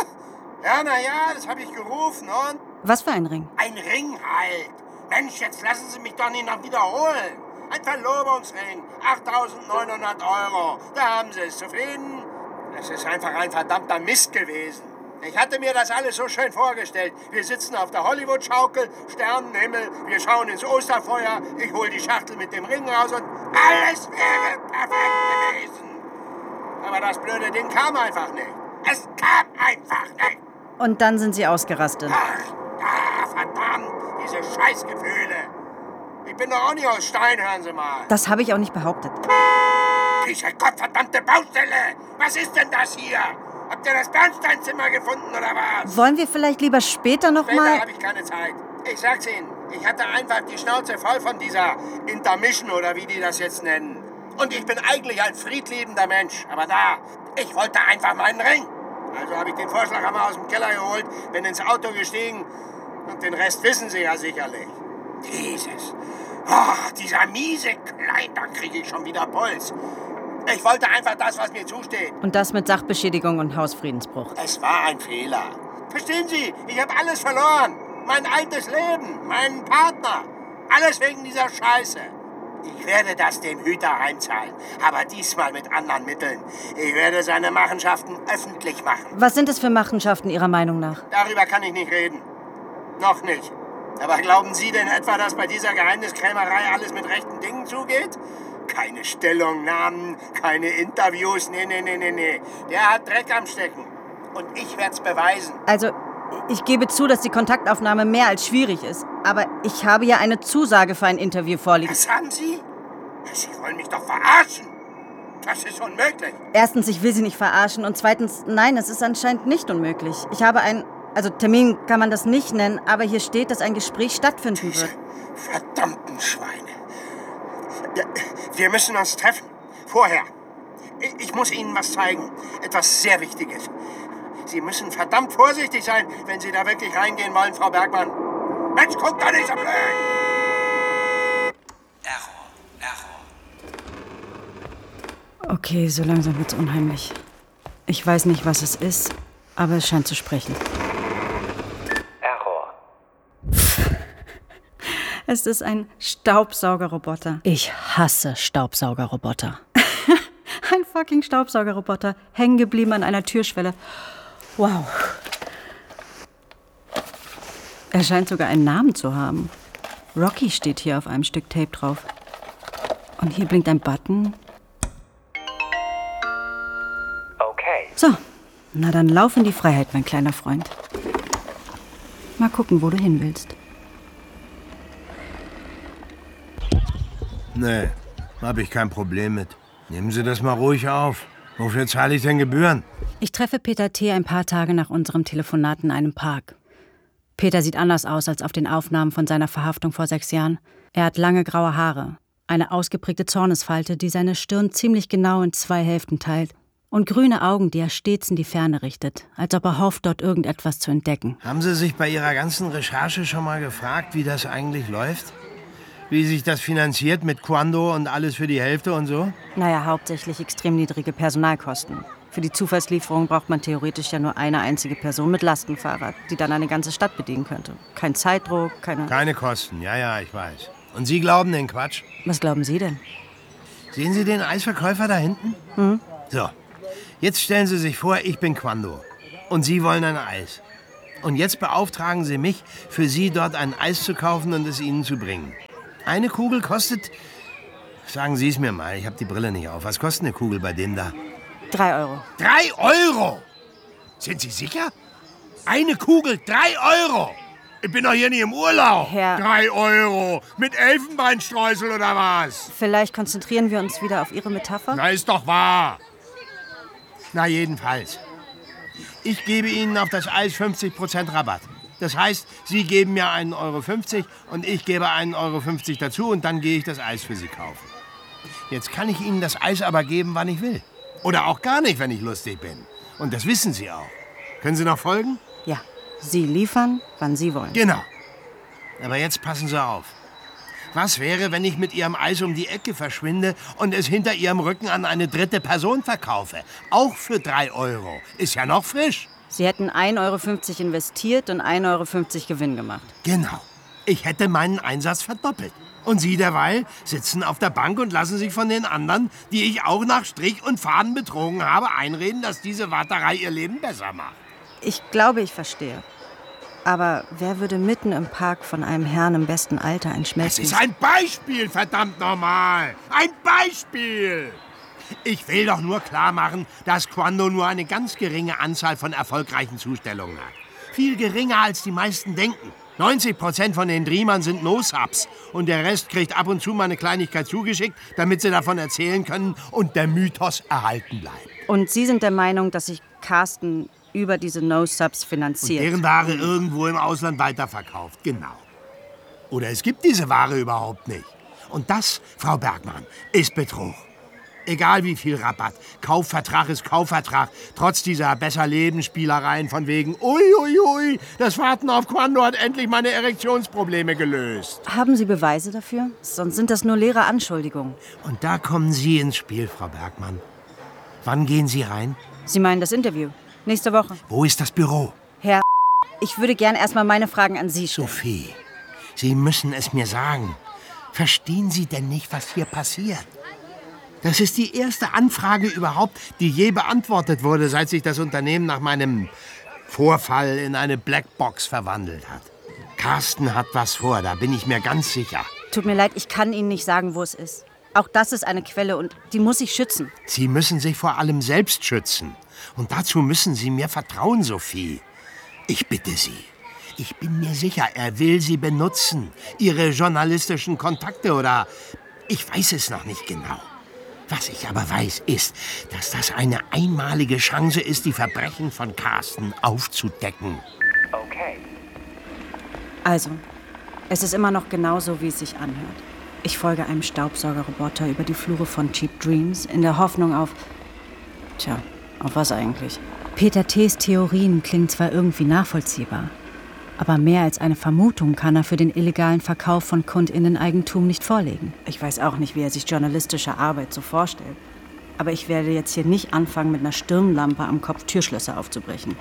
Ja, na ja, das habe ich gerufen und... Was für ein Ring? Ein Ring halt. Mensch, jetzt lassen Sie mich doch nicht noch wiederholen. Ein Verlobungsring, achttausendneunhundert Euro. Da haben Sie es. Zufrieden? Das ist einfach ein verdammter Mist gewesen. Ich hatte mir das alles so schön vorgestellt. Wir sitzen auf der Hollywood-Schaukel, Sternenhimmel, wir schauen ins Osterfeuer, ich hol die Schachtel mit dem Ring raus und alles wäre perfekt gewesen. Aber das blöde Ding kam einfach nicht. Es kam einfach nicht. Und dann sind Sie ausgerastet. Ach, ah, verdammt, diese Scheißgefühle. Ich bin doch auch nicht aus Stein, hören Sie mal. Das habe ich auch nicht behauptet. Diese gottverdammte Baustelle! Was ist denn das hier? Habt ihr das Bernsteinzimmer gefunden, oder was? Wollen wir vielleicht lieber später noch Später mal... habe ich keine Zeit. Ich sag's Ihnen, ich hatte einfach die Schnauze voll von dieser Intermission, oder wie die das jetzt nennen. Und ich bin eigentlich ein friedliebender Mensch. Aber da, ich wollte einfach meinen Ring. Also habe ich den Vorschlaghammer aus dem Keller geholt, bin ins Auto gestiegen und den Rest wissen Sie ja sicherlich. Dieses, oh, dieser miese Klein, da kriege ich schon wieder Puls. Ich wollte einfach das, was mir zusteht. Und das mit Sachbeschädigung und Hausfriedensbruch. Es war ein Fehler. Verstehen Sie, ich habe alles verloren. Mein altes Leben, meinen Partner. Alles wegen dieser Scheiße. Ich werde das dem Hüter heimzahlen, aber diesmal mit anderen Mitteln. Ich werde seine Machenschaften öffentlich machen. Was sind es für Machenschaften Ihrer Meinung nach? Darüber kann ich nicht reden. Noch nicht. Aber glauben Sie denn etwa, dass bei dieser Geheimniskrämerei alles mit rechten Dingen zugeht? Keine Stellungnahmen, keine Interviews, nee, nee, nee, nee, nee. Der hat Dreck am Stecken. Und ich werd's beweisen. Also, ich gebe zu, dass die Kontaktaufnahme mehr als schwierig ist. Aber ich habe ja eine Zusage für ein Interview vorliegen. Was haben Sie? Sie wollen mich doch verarschen. Das ist unmöglich. Erstens, ich will Sie nicht verarschen. Und zweitens, nein, es ist anscheinend nicht unmöglich. Ich habe ein... Also Termin kann man das nicht nennen, aber hier steht, dass ein Gespräch stattfinden Diese wird. verdammten Schweine. Wir müssen uns treffen. Vorher. Ich muss Ihnen was zeigen. Etwas sehr Wichtiges. Sie müssen verdammt vorsichtig sein, wenn Sie da wirklich reingehen wollen, Frau Bergmann. Mensch, guck da nicht so blöd! Error, Error. Okay, so langsam wird's unheimlich. Ich weiß nicht, was es ist, aber es scheint zu sprechen. Error. Es ist ein Staubsaugerroboter. Ich hasse Staubsaugerroboter. Ein fucking Staubsaugerroboter, hängen geblieben an einer Türschwelle. Wow. Er scheint sogar einen Namen zu haben. Rocky steht hier auf einem Stück Tape drauf. Und hier blinkt ein Button. Okay. So, na dann lauf in die Freiheit, mein kleiner Freund. Mal gucken, wo du hin willst. Nee, hab ich kein Problem mit. Nehmen Sie das mal ruhig auf. Wofür zahle ich denn Gebühren? Ich treffe Peter T. ein paar Tage nach unserem Telefonat in einem Park. Peter sieht anders aus als auf den Aufnahmen von seiner Verhaftung vor sechs Jahren. Er hat lange graue Haare, eine ausgeprägte Zornesfalte, die seine Stirn ziemlich genau in zwei Hälften teilt, und grüne Augen, die er stets in die Ferne richtet, als ob er hofft, dort irgendetwas zu entdecken. Haben Sie sich bei Ihrer ganzen Recherche schon mal gefragt, wie das eigentlich läuft? Wie sich das finanziert mit Quando und alles für die Hälfte und so? Naja, hauptsächlich extrem niedrige Personalkosten. Für die Zufallslieferung braucht man theoretisch ja nur eine einzige Person mit Lastenfahrrad, die dann eine ganze Stadt bedienen könnte. Kein Zeitdruck, keine... Keine Kosten, ja, ja, ich weiß. Und Sie glauben den Quatsch? Was glauben Sie denn? Sehen Sie den Eisverkäufer da hinten? Hm? So, jetzt stellen Sie sich vor, ich bin Quando. Und Sie wollen ein Eis. Und jetzt beauftragen Sie mich, für Sie dort ein Eis zu kaufen und es Ihnen zu bringen. Eine Kugel kostet... Sagen Sie es mir mal, ich habe die Brille nicht auf. Was kostet eine Kugel bei dem da? Drei Euro. Drei Euro? Sind Sie sicher? Eine Kugel, drei Euro? Ich bin doch hier nicht im Urlaub. Herr... Drei Euro. Mit Elfenbeinstreusel oder was? Vielleicht konzentrieren wir uns wieder auf Ihre Metapher? Na, ist doch wahr. Na, jedenfalls. Ich gebe Ihnen auf das Eis fünfzig Prozent Rabatt. Das heißt, Sie geben mir einen Euro fünfzig und ich gebe einen Euro fünfzig dazu und dann gehe ich das Eis für Sie kaufen. Jetzt kann ich Ihnen das Eis aber geben, wann ich will. Oder auch gar nicht, wenn ich lustig bin. Und das wissen Sie auch. Können Sie noch folgen? Ja. Sie liefern, wann Sie wollen. Genau. Aber jetzt passen Sie auf. Was wäre, wenn ich mit Ihrem Eis um die Ecke verschwinde und es hinter Ihrem Rücken an eine dritte Person verkaufe? Auch für drei Euro. Ist ja noch frisch. Sie hätten ein Euro fünfzig investiert und ein Euro fünfzig Gewinn gemacht. Genau. Ich hätte meinen Einsatz verdoppelt. Und Sie derweil sitzen auf der Bank und lassen sich von den anderen, die ich auch nach Strich und Faden betrogen habe, einreden, dass diese Warterei ihr Leben besser macht. Ich glaube, ich verstehe. Aber wer würde mitten im Park von einem Herrn im besten Alter ein Schmelzen... Das ist ein Beispiel, verdammt nochmal! Ein Beispiel! Ich will doch nur klar machen, dass Quando nur eine ganz geringe Anzahl von erfolgreichen Zustellungen hat. Viel geringer, als die meisten denken. neunzig Prozent von den Dreamern sind No-Subs und der Rest kriegt ab und zu mal eine Kleinigkeit zugeschickt, damit sie davon erzählen können und der Mythos erhalten bleibt. Und Sie sind der Meinung, dass sich Carsten über diese No-Subs finanziert? Und deren Ware irgendwo im Ausland weiterverkauft, genau. Oder es gibt diese Ware überhaupt nicht. Und das, Frau Bergmann, ist Betrug. Egal wie viel Rabatt. Kaufvertrag ist Kaufvertrag. Trotz dieser Besser-Leben-Spielereien von wegen Uiuiui, ui, ui, das Warten auf Quando hat endlich meine Erektionsprobleme gelöst. Haben Sie Beweise dafür? Sonst sind das nur leere Anschuldigungen. Und da kommen Sie ins Spiel, Frau Bergmann. Wann gehen Sie rein? Sie meinen das Interview? Nächste Woche. Wo ist das Büro? Herr, ich würde gern erstmal meine Fragen an Sie stellen. Sophie, Sie müssen es mir sagen. Verstehen Sie denn nicht, was hier passiert? Das ist die erste Anfrage überhaupt, die je beantwortet wurde, seit sich das Unternehmen nach meinem Vorfall in eine Blackbox verwandelt hat. Carsten hat was vor, da bin ich mir ganz sicher. Tut mir leid, ich kann Ihnen nicht sagen, wo es ist. Auch das ist eine Quelle und die muss ich schützen. Sie müssen sich vor allem selbst schützen. Und dazu müssen Sie mir vertrauen, Sophie. Ich bitte Sie. Ich bin mir sicher, er will Sie benutzen. Ihre journalistischen Kontakte oder... Ich weiß es noch nicht genau. Was ich aber weiß, ist, dass das eine einmalige Chance ist, die Verbrechen von Carsten aufzudecken. Okay. Also, es ist immer noch genauso, wie es sich anhört. Ich folge einem Staubsaugerroboter über die Flure von Cheap Dreams in der Hoffnung auf... Tja, auf was eigentlich? Peter T.'s Theorien klingen zwar irgendwie nachvollziehbar, aber mehr als eine Vermutung kann er für den illegalen Verkauf von KundInnen-Eigentum nicht vorlegen. Ich weiß auch nicht, wie er sich journalistische Arbeit so vorstellt. Aber ich werde jetzt hier nicht anfangen, mit einer Stirnlampe am Kopf Türschlösser aufzubrechen.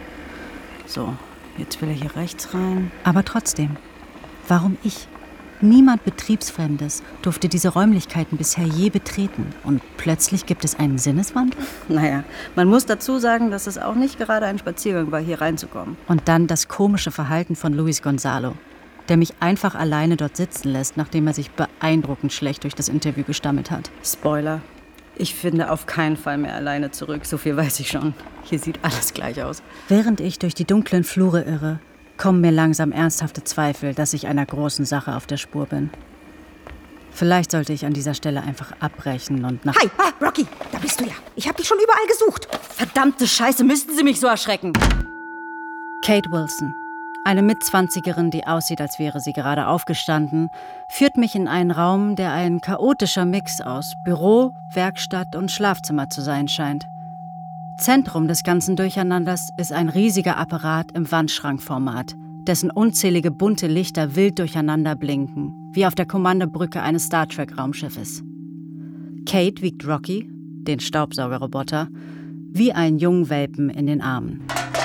So, jetzt will er hier rechts rein. Aber trotzdem, warum ich? Niemand Betriebsfremdes durfte diese Räumlichkeiten bisher je betreten. Und plötzlich gibt es einen Sinneswandel? Naja, man muss dazu sagen, dass es auch nicht gerade ein Spaziergang war, hier reinzukommen. Und dann das komische Verhalten von Luis Gonzalo, der mich einfach alleine dort sitzen lässt, nachdem er sich beeindruckend schlecht durch das Interview gestammelt hat. Spoiler, ich finde auf keinen Fall mehr alleine zurück, so viel weiß ich schon. Hier sieht alles gleich aus. Während ich durch die dunklen Flure irre, kommen mir langsam ernsthafte Zweifel, dass ich einer großen Sache auf der Spur bin. Vielleicht sollte ich an dieser Stelle einfach abbrechen und nach... Hi, ah, Rocky, da bist du ja. Ich habe dich schon überall gesucht. Verdammte Scheiße, müssten Sie mich so erschrecken. Kate Wilson, eine Mitzwanzigerin, die aussieht, als wäre sie gerade aufgestanden, führt mich in einen Raum, der ein chaotischer Mix aus Büro, Werkstatt und Schlafzimmer zu sein scheint. Zentrum des ganzen Durcheinanders ist ein riesiger Apparat im Wandschrankformat, dessen unzählige bunte Lichter wild durcheinander blinken, wie auf der Kommandobrücke eines Star Trek-Raumschiffes. Kate wiegt Rocky, den Staubsaugerroboter, wie ein Jungwelpen in den Armen.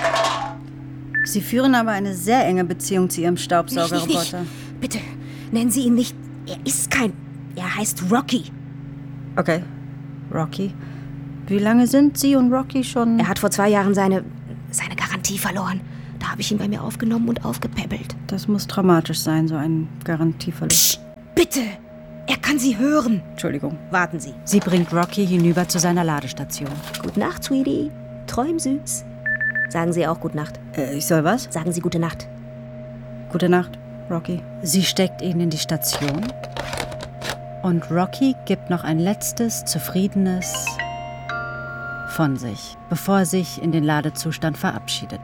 Sie führen aber eine sehr enge Beziehung zu Ihrem Staubsaugerroboter. Bitte, nennen Sie ihn nicht... Er ist kein... Er heißt Rocky. Okay, Rocky. Wie lange sind Sie und Rocky schon... Er hat vor zwei Jahren seine... seine Garantie verloren. Da habe ich ihn bei mir aufgenommen und aufgepäppelt. Das muss dramatisch sein, so ein Garantieverlust. Psst, bitte! Er kann Sie hören. Entschuldigung. Warten Sie. Sie bringt Rocky hinüber zu seiner Ladestation. Gute Nacht, Sweetie. Träum süß. Sagen Sie auch Gute Nacht. Äh, ich soll was? Sagen Sie Gute Nacht. Gute Nacht, Rocky. Sie steckt ihn in die Station. Und Rocky gibt noch ein letztes, zufriedenes von sich, bevor er sich in den Ladezustand verabschiedet.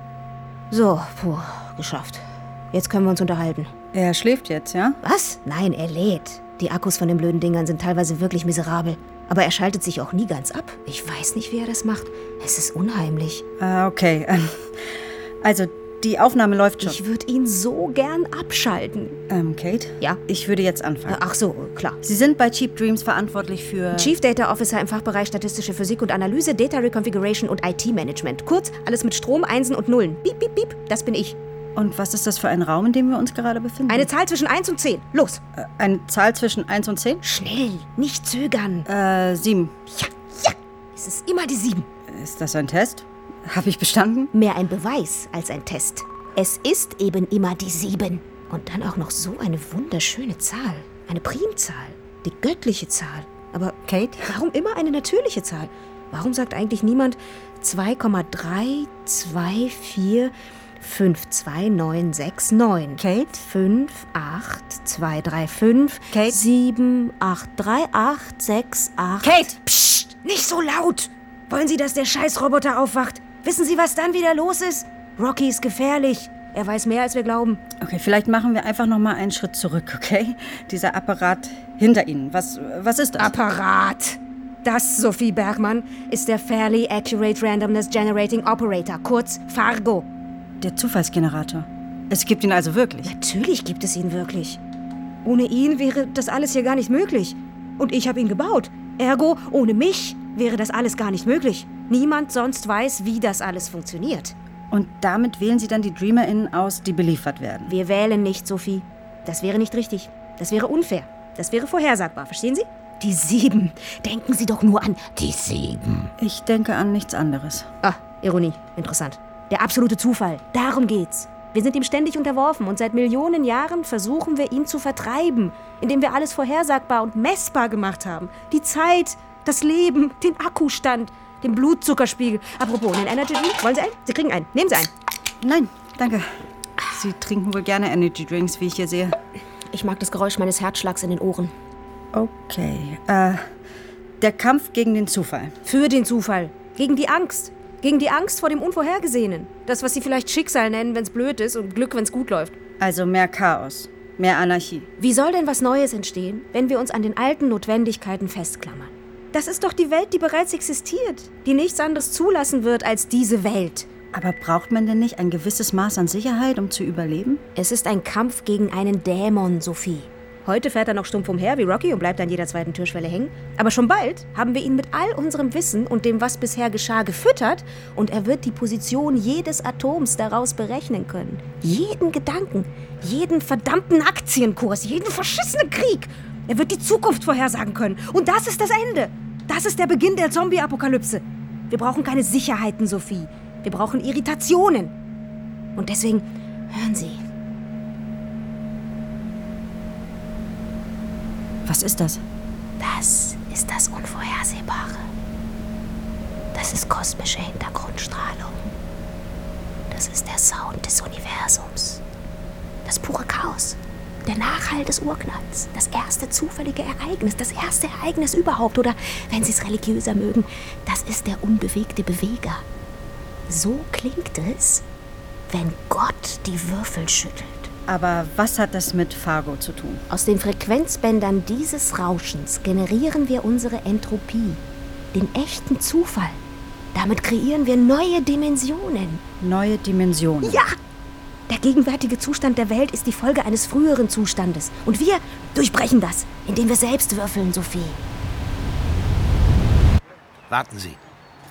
So, puh, geschafft. Jetzt können wir uns unterhalten. Er schläft jetzt, ja? Was? Nein, er lädt. Die Akkus von den blöden Dingern sind teilweise wirklich miserabel. Aber er schaltet sich auch nie ganz ab. Ich weiß nicht, wie er das macht. Es ist unheimlich. Ah, okay. Also, die Aufnahme läuft schon. Ich würde ihn so gern abschalten. Ähm, Kate? Ja? Ich würde jetzt anfangen. Ach so, klar. Sie sind bei Cheap Dreams verantwortlich für... Chief Data Officer im Fachbereich Statistische Physik und Analyse, Data Reconfiguration und I T-Management. Kurz, alles mit Strom, Einsen und Nullen. Piep, piep, piep. Das bin ich. Und was ist das für ein Raum, in dem wir uns gerade befinden? Eine Zahl zwischen eins und zehn. Los. Äh, eine Zahl zwischen eins und zehn? Schnell, nicht zögern. Äh, sieben. Ja, ja. Es ist immer die sieben. Ist das ein Test? Habe ich bestanden? Mehr ein Beweis als ein Test. Es ist eben immer die sieben. Und dann auch noch so eine wunderschöne Zahl. Eine Primzahl. Die göttliche Zahl. Aber, Kate? Warum immer eine natürliche Zahl? Warum sagt eigentlich niemand zwei Komma drei zwei vier fünf zwei neun sechs neun? Kate? fünf acht zwei drei fünf Kate? sieben acht drei acht sechs acht. Kate! Psst! Nicht so laut! Wollen Sie, dass der Scheißroboter aufwacht? Wissen Sie, was dann wieder los ist? Rocky ist gefährlich. Er weiß mehr, als wir glauben. Okay, vielleicht machen wir einfach noch mal einen Schritt zurück, okay? Dieser Apparat hinter Ihnen. Was, was ist das? Apparat! Das, Sophie Bergmann, ist der Fairly Accurate Randomness Generating Operator, kurz Fargo. Der Zufallsgenerator. Es gibt ihn also wirklich? Natürlich gibt es ihn wirklich. Ohne ihn wäre das alles hier gar nicht möglich. Und ich habe ihn gebaut. Ergo, ohne mich wäre das alles gar nicht möglich. Niemand sonst weiß, wie das alles funktioniert. Und damit wählen Sie dann die DreamerInnen aus, die beliefert werden? Wir wählen nicht, Sophie. Das wäre nicht richtig. Das wäre unfair. Das wäre vorhersagbar, verstehen Sie? Die sieben. Denken Sie doch nur an die sieben. Ich denke an nichts anderes. Ah, Ironie. Interessant. Der absolute Zufall. Darum geht's. Wir sind ihm ständig unterworfen und seit Millionen Jahren versuchen wir, ihn zu vertreiben, indem wir alles vorhersagbar und messbar gemacht haben. Die Zeit, das Leben, den Akkustand, den Blutzuckerspiegel. Apropos, einen Energy Drink? Wollen Sie einen? Sie kriegen einen. Nehmen Sie einen. Nein, danke. Sie trinken wohl gerne Energy Drinks, wie ich hier sehe. Ich mag das Geräusch meines Herzschlags in den Ohren. Okay. Äh, der Kampf gegen den Zufall. Für den Zufall. Gegen die Angst. Gegen die Angst vor dem Unvorhergesehenen. Das, was Sie vielleicht Schicksal nennen, wenn's blöd ist und Glück, wenn's gut läuft. Also mehr Chaos. Mehr Anarchie. Wie soll denn was Neues entstehen, wenn wir uns an den alten Notwendigkeiten festklammern? Das ist doch die Welt, die bereits existiert, die nichts anderes zulassen wird als diese Welt. Aber braucht man denn nicht ein gewisses Maß an Sicherheit, um zu überleben? Es ist ein Kampf gegen einen Dämon, Sophie. Heute fährt er noch stumpf umher wie Rocky und bleibt an jeder zweiten Türschwelle hängen. Aber schon bald haben wir ihn mit all unserem Wissen und dem, was bisher geschah, gefüttert und er wird die Position jedes Atoms daraus berechnen können. Jeden Gedanken, jeden verdammten Aktienkurs, jeden verschissenen Krieg. Er wird die Zukunft vorhersagen können. Und das ist das Ende. Das ist der Beginn der Zombie-Apokalypse. Wir brauchen keine Sicherheiten, Sophie. Wir brauchen Irritationen. Und deswegen, hören Sie. Was ist das? Das ist das Unvorhersehbare. Das ist kosmische Hintergrundstrahlung. Das ist der Sound des Universums. Das pure Chaos. Der Nachhall des Urknalls. Das erste zufällige Ereignis. Das erste Ereignis überhaupt. Oder, wenn Sie es religiöser mögen, das ist der unbewegte Beweger. So klingt es, wenn Gott die Würfel schüttelt. Aber was hat das mit Fargo zu tun? Aus den Frequenzbändern dieses Rauschens generieren wir unsere Entropie, den echten Zufall. Damit kreieren wir neue Dimensionen. Neue Dimensionen? Ja! Der gegenwärtige Zustand der Welt ist die Folge eines früheren Zustandes. Und wir durchbrechen das, indem wir selbst würfeln, Sophie. Warten Sie.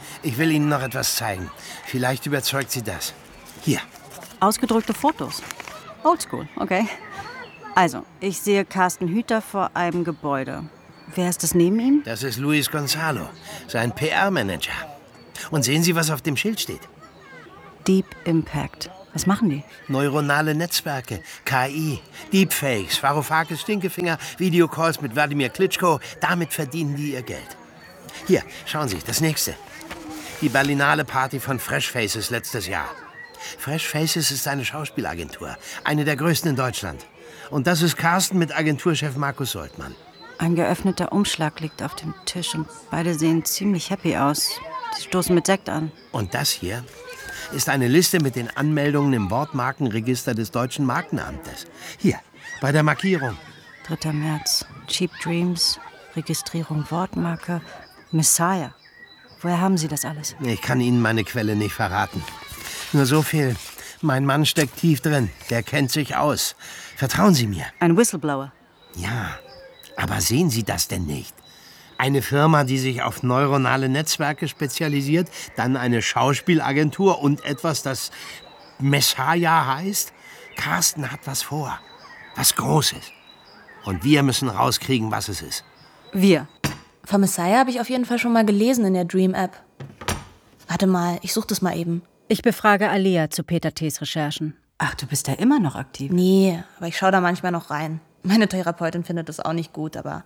Ich will Ihnen noch etwas zeigen. Vielleicht überzeugt Sie das. Hier. Ausgedrückte Fotos. Oldschool, okay. Also, ich sehe Carsten Hüter vor einem Gebäude. Wer ist das neben ihm? Das ist Luis Gonzalo, sein P R-Manager. Und sehen Sie, was auf dem Schild steht? Deep Impact. Was machen die? Neuronale Netzwerke, K I, Deepfakes, Varoufakis Stinkefinger, Videocalls mit Wladimir Klitschko. Damit verdienen die ihr Geld. Hier, schauen Sie, das nächste. Die Berlinale Party von Fresh Faces letztes Jahr. Fresh Faces ist eine Schauspielagentur, eine der größten in Deutschland. Und das ist Carsten mit Agenturchef Markus Soltmann. Ein geöffneter Umschlag liegt auf dem Tisch und beide sehen ziemlich happy aus. Sie stoßen mit Sekt an. Und das hier ist eine Liste mit den Anmeldungen im Wortmarkenregister des Deutschen Markenamtes. Hier, bei der Markierung. dritter März. Cheap Dreams, Registrierung Wortmarke, Messiah. Woher haben Sie das alles? Ich kann Ihnen meine Quelle nicht verraten. Nur so viel. Mein Mann steckt tief drin. Der kennt sich aus. Vertrauen Sie mir. Ein Whistleblower? Ja, aber sehen Sie das denn nicht? Eine Firma, die sich auf neuronale Netzwerke spezialisiert, dann eine Schauspielagentur und etwas, das Messiah heißt. Carsten hat was vor. Was Großes. Und wir müssen rauskriegen, was es ist. Wir? Von Messiah habe ich auf jeden Fall schon mal gelesen in der Dream-App. Warte mal, ich suche das mal eben. Ich befrage Alea zu Peter T.'s Recherchen. Ach, du bist da immer noch aktiv? Nee, aber ich schaue da manchmal noch rein. Meine Therapeutin findet das auch nicht gut, aber...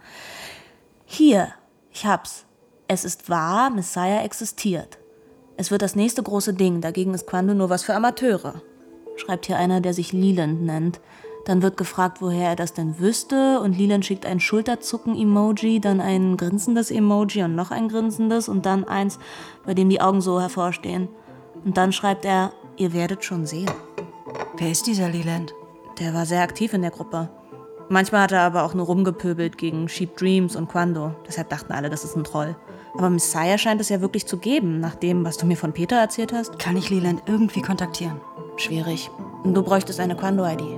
Hier, ich hab's. Es ist wahr, Messiah existiert. Es wird das nächste große Ding, dagegen ist Quando nur was für Amateure. Schreibt hier einer, der sich Leland nennt. Dann wird gefragt, woher er das denn wüsste, und Leland schickt ein Schulterzucken-Emoji, dann ein grinsendes Emoji und noch ein grinsendes und dann eins, bei dem die Augen so hervorstehen. Und dann schreibt er, ihr werdet schon sehen. Wer ist dieser Leland? Der war sehr aktiv in der Gruppe. Manchmal hat er aber auch nur rumgepöbelt gegen Cheap Dreams und Quando. Deshalb dachten alle, das ist ein Troll. Aber Messiah scheint es ja wirklich zu geben, nach dem, was du mir von Peter erzählt hast. Kann ich Leland irgendwie kontaktieren? Schwierig. Und du bräuchtest eine Quando-I D.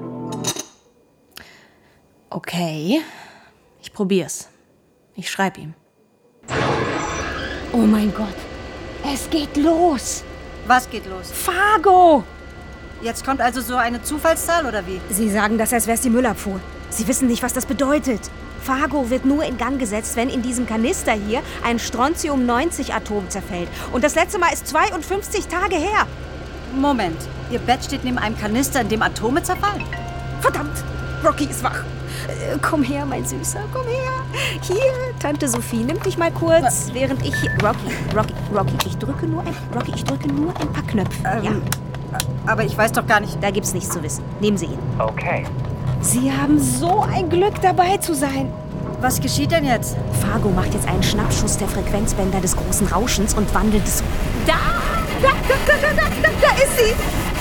Okay, ich probier's. Ich schreib ihm. Oh mein Gott, es geht los. Was geht los? Fargo! Jetzt kommt also so eine Zufallszahl, oder wie? Sie sagen das, als wär's die Müllabfuhr. Sie wissen nicht, was das bedeutet. Fargo wird nur in Gang gesetzt, wenn in diesem Kanister hier ein Strontium neunzig Atom zerfällt. Und das letzte Mal ist zweiundfünfzig Tage her. Moment, Ihr Bett steht neben einem Kanister, in dem Atome zerfallen? Verdammt, Rocky ist wach. Äh, komm her, mein Süßer, komm her. Hier, Tante Sophie, nimm dich mal kurz, was? Während ich... Rocky, Rocky, Rocky, ich drücke nur ein, Rocky, ich drücke nur ein paar Knöpfe. Ähm, ja. Aber ich weiß doch gar nicht... Da gibt's nichts zu wissen. Nehmen Sie ihn. Okay. Sie haben so ein Glück, dabei zu sein. Was geschieht denn jetzt? Fargo macht jetzt einen Schnappschuss der Frequenzbänder des großen Rauschens und wandelt es... Da! Da, da, da, da, da, da, da ist sie!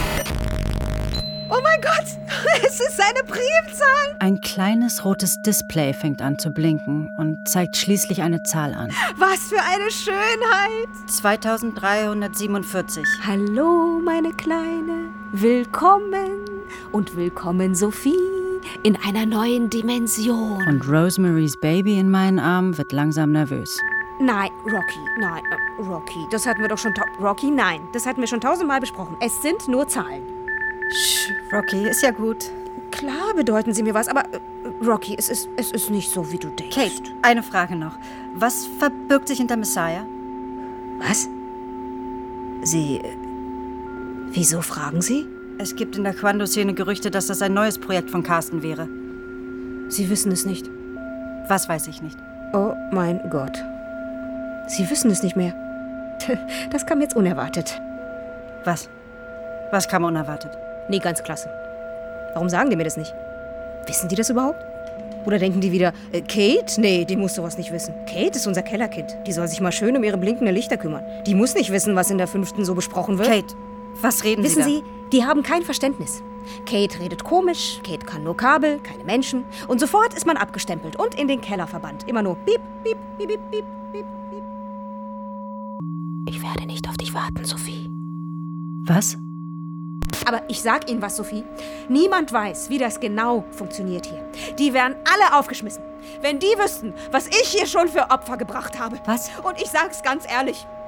Oh mein Gott! Es ist seine Primzahl! Ein kleines rotes Display fängt an zu blinken und zeigt schließlich eine Zahl an. Was für eine Schönheit! zweitausenddreihundertsiebenundvierzig. Hallo, meine Kleine. Willkommen. Und willkommen, Sophie, in einer neuen Dimension. Und Rosemarys Baby in meinen Armen wird langsam nervös. Nein, Rocky, nein, äh, Rocky, das hatten wir doch schon... Rocky, nein, das hatten wir schon tausendmal besprochen. Es sind nur Zahlen. Sch, Rocky, ist ja gut. Klar bedeuten sie mir was, aber äh, Rocky, es ist, es ist nicht so, wie du denkst. Kate, eine Frage noch. Was verbirgt sich hinter Messiah? Was? Sie... Äh, wieso fragen Sie? Es gibt in der Quando-Szene Gerüchte, dass das ein neues Projekt von Carsten wäre. Sie wissen es nicht. Was weiß ich nicht? Oh mein Gott. Sie wissen es nicht mehr. Das kam jetzt unerwartet. Was? Was kam unerwartet? Nee, ganz klasse. Warum sagen die mir das nicht? Wissen die das überhaupt? Oder denken die wieder, äh, Kate? Nee, die muss sowas nicht wissen. Kate ist unser Kellerkind. Die soll sich mal schön um ihre blinkenden Lichter kümmern. Die muss nicht wissen, was in der fünften so besprochen wird. Kate, was reden Wissen Sie da? Sie, die haben kein Verständnis. Kate redet komisch, Kate kann nur Kabel, keine Menschen. Und sofort ist man abgestempelt und in den Keller verbannt. Immer nur piep, piep, piep, piep, piep, piep, piep. Ich werde nicht auf dich warten, Sophie. Was? Aber ich sag Ihnen was, Sophie. Niemand weiß, wie das genau funktioniert hier. Die wären alle aufgeschmissen. Wenn die wüssten, was ich hier schon für Opfer gebracht habe. Was? Und ich sag's ganz ehrlich.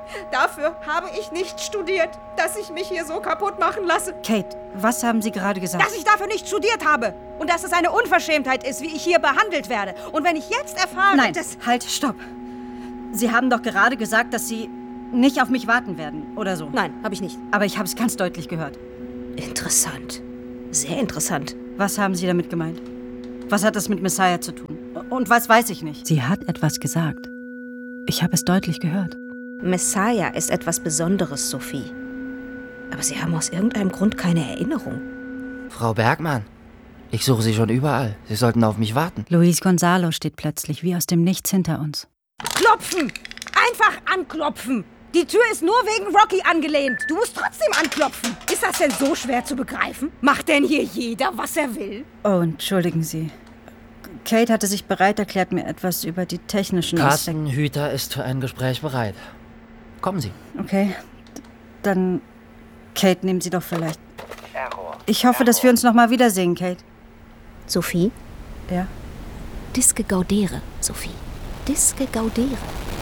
Dafür habe ich nicht studiert, dass ich mich hier so kaputt machen lasse. Kate, was haben Sie gerade gesagt? Dass ich dafür nicht studiert habe. Und dass es eine Unverschämtheit ist, wie ich hier behandelt werde. Und wenn ich jetzt erfahre, Nein, dass... halt, stopp. Sie haben doch gerade gesagt, dass Sie nicht auf mich warten werden, oder so. Nein, habe ich nicht. Aber ich habe es ganz deutlich gehört. Interessant. Sehr interessant. Was haben Sie damit gemeint? Was hat das mit Messiah zu tun? Und was weiß ich nicht? Sie hat etwas gesagt. Ich habe es deutlich gehört. Messiah ist etwas Besonderes, Sophie. Aber Sie haben aus irgendeinem Grund keine Erinnerung. Frau Bergmann, ich suche Sie schon überall. Sie sollten auf mich warten. Luis Gonzalo steht plötzlich wie aus dem Nichts hinter uns. Klopfen! Einfach anklopfen! Die Tür ist nur wegen Rocky angelehnt. Du musst trotzdem anklopfen. Ist das denn so schwer zu begreifen? Macht denn hier jeder, was er will? Oh, entschuldigen Sie. Kate hatte sich bereit erklärt, mir etwas über die technischen Carsten Hüter ist für ein Gespräch bereit. Kommen Sie. Okay, dann, Kate, nehmen Sie doch vielleicht. Ich hoffe, dass wir uns noch mal wiedersehen, Kate. Sophie? Ja? Disque gaudere, Sophie. Disque gaudere.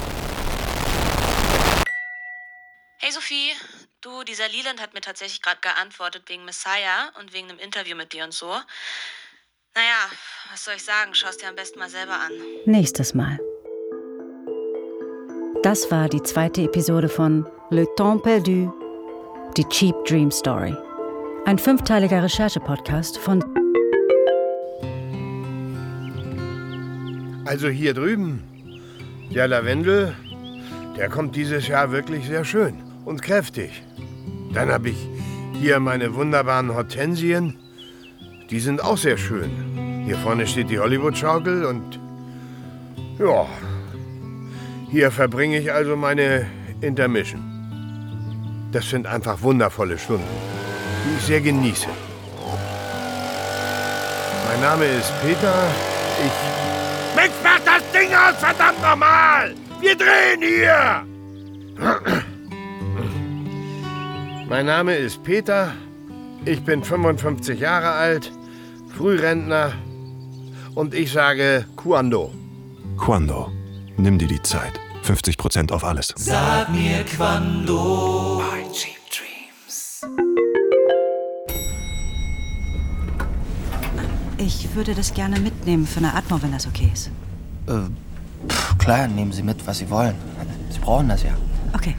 Hey Sophie, du, dieser Leland hat mir tatsächlich gerade geantwortet wegen Messiah und wegen einem Interview mit dir und so. Naja, was soll ich sagen? Schau's dir am besten mal selber an. Nächstes Mal. Das war die zweite Episode von Le Temps Perdu, die Cheap Dream Story. Ein fünfteiliger Recherche-Podcast von... Also hier drüben, der Lavendel, der kommt dieses Jahr wirklich sehr schön und kräftig. Dann habe ich hier meine wunderbaren Hortensien. Die sind auch sehr schön. Hier vorne steht die Hollywood-Schaukel und ja, hier verbringe ich also meine Intermission. Das sind einfach wundervolle Stunden, die ich sehr genieße. Mein Name ist Peter. Ich... Mensch, mach das Ding aus, verdammt nochmal! Wir drehen hier! Mein Name ist Peter. Ich bin fünfundfünfzig Jahre alt, Frührentner und ich sage Quando. Quando. Nimm dir die Zeit. fünfzig Prozent auf alles. Sag mir Quando. My Cheap Dreams. Ich würde das gerne mitnehmen für eine Atmo, wenn das okay ist. Äh, pff, klar, nehmen Sie mit, was Sie wollen. Sie brauchen das ja. Okay.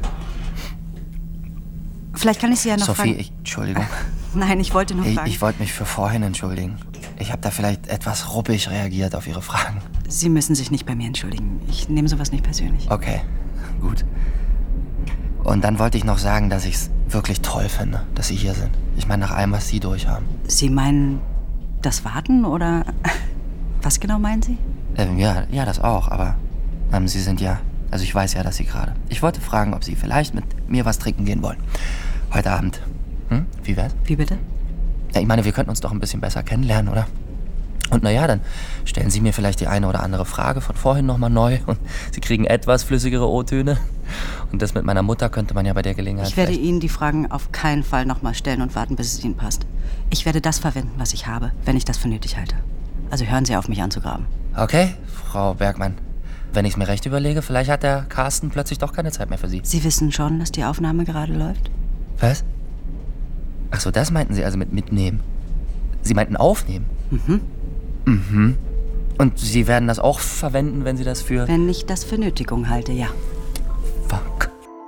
Vielleicht kann ich Sie ja noch Sophie, fragen. ich, Entschuldigung. Nein, ich wollte nur Ich, fragen. ich wollte mich für vorhin entschuldigen. Ich habe da vielleicht etwas ruppig reagiert auf Ihre Fragen. Sie müssen sich nicht bei mir entschuldigen. Ich nehme sowas nicht persönlich. Okay, gut. Und dann wollte ich noch sagen, dass ich es wirklich toll finde, dass Sie hier sind. Ich meine, nach allem, was Sie durchhaben. Sie meinen das Warten oder was genau meinen Sie? Ähm, ja, ja, das auch, aber ähm, Sie sind ja... Also ich weiß ja, dass Sie gerade... Ich wollte fragen, ob Sie vielleicht mit mir was trinken gehen wollen. Heute Abend. Hm? Wie wär's? Wie bitte? Ja, ich meine, wir könnten uns doch ein bisschen besser kennenlernen, oder? Und naja, dann stellen Sie mir vielleicht die eine oder andere Frage von vorhin nochmal neu und Sie kriegen etwas flüssigere O-Töne. Und das mit meiner Mutter könnte man ja bei der Gelegenheit... Ich werde Ihnen die Fragen auf keinen Fall nochmal stellen und warten, bis es Ihnen passt. Ich werde das verwenden, was ich habe, wenn ich das für nötig halte. Also hören Sie auf, mich anzugraben. Okay, Frau Bergmann. Wenn ich es mir recht überlege, vielleicht hat der Carsten plötzlich doch keine Zeit mehr für Sie. Sie wissen schon, dass die Aufnahme gerade läuft? Was? Ach so, das meinten Sie also mit mitnehmen. Sie meinten aufnehmen? Mhm. Mhm. Und Sie werden das auch verwenden, wenn Sie das für... Wenn ich das für Nötigung halte, ja. Fuck.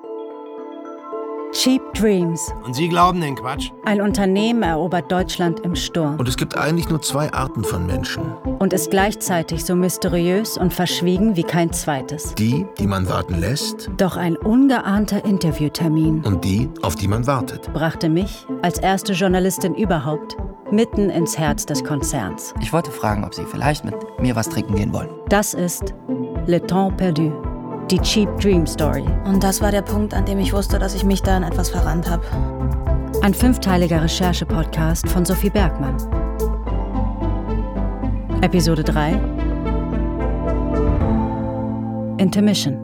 Cheap Dreams. Und Sie glauben den Quatsch? Ein Unternehmen erobert Deutschland im Sturm. Und es gibt eigentlich nur zwei Arten von Menschen. Und ist gleichzeitig so mysteriös und verschwiegen wie kein zweites. Die, die man warten lässt. Doch ein ungeahnter Interviewtermin. Und die, auf die man wartet. Brachte mich, als erste Journalistin überhaupt, mitten ins Herz des Konzerns. Ich wollte fragen, ob Sie vielleicht mit mir was trinken gehen wollen. Das ist Le Temps Perdu. Die Cheap Dream Story. Und das war der Punkt, an dem ich wusste, dass ich mich da in etwas verrannt habe. Ein fünfteiliger Recherche-Podcast von Sophie Bergmann. Episode drei. Intermission.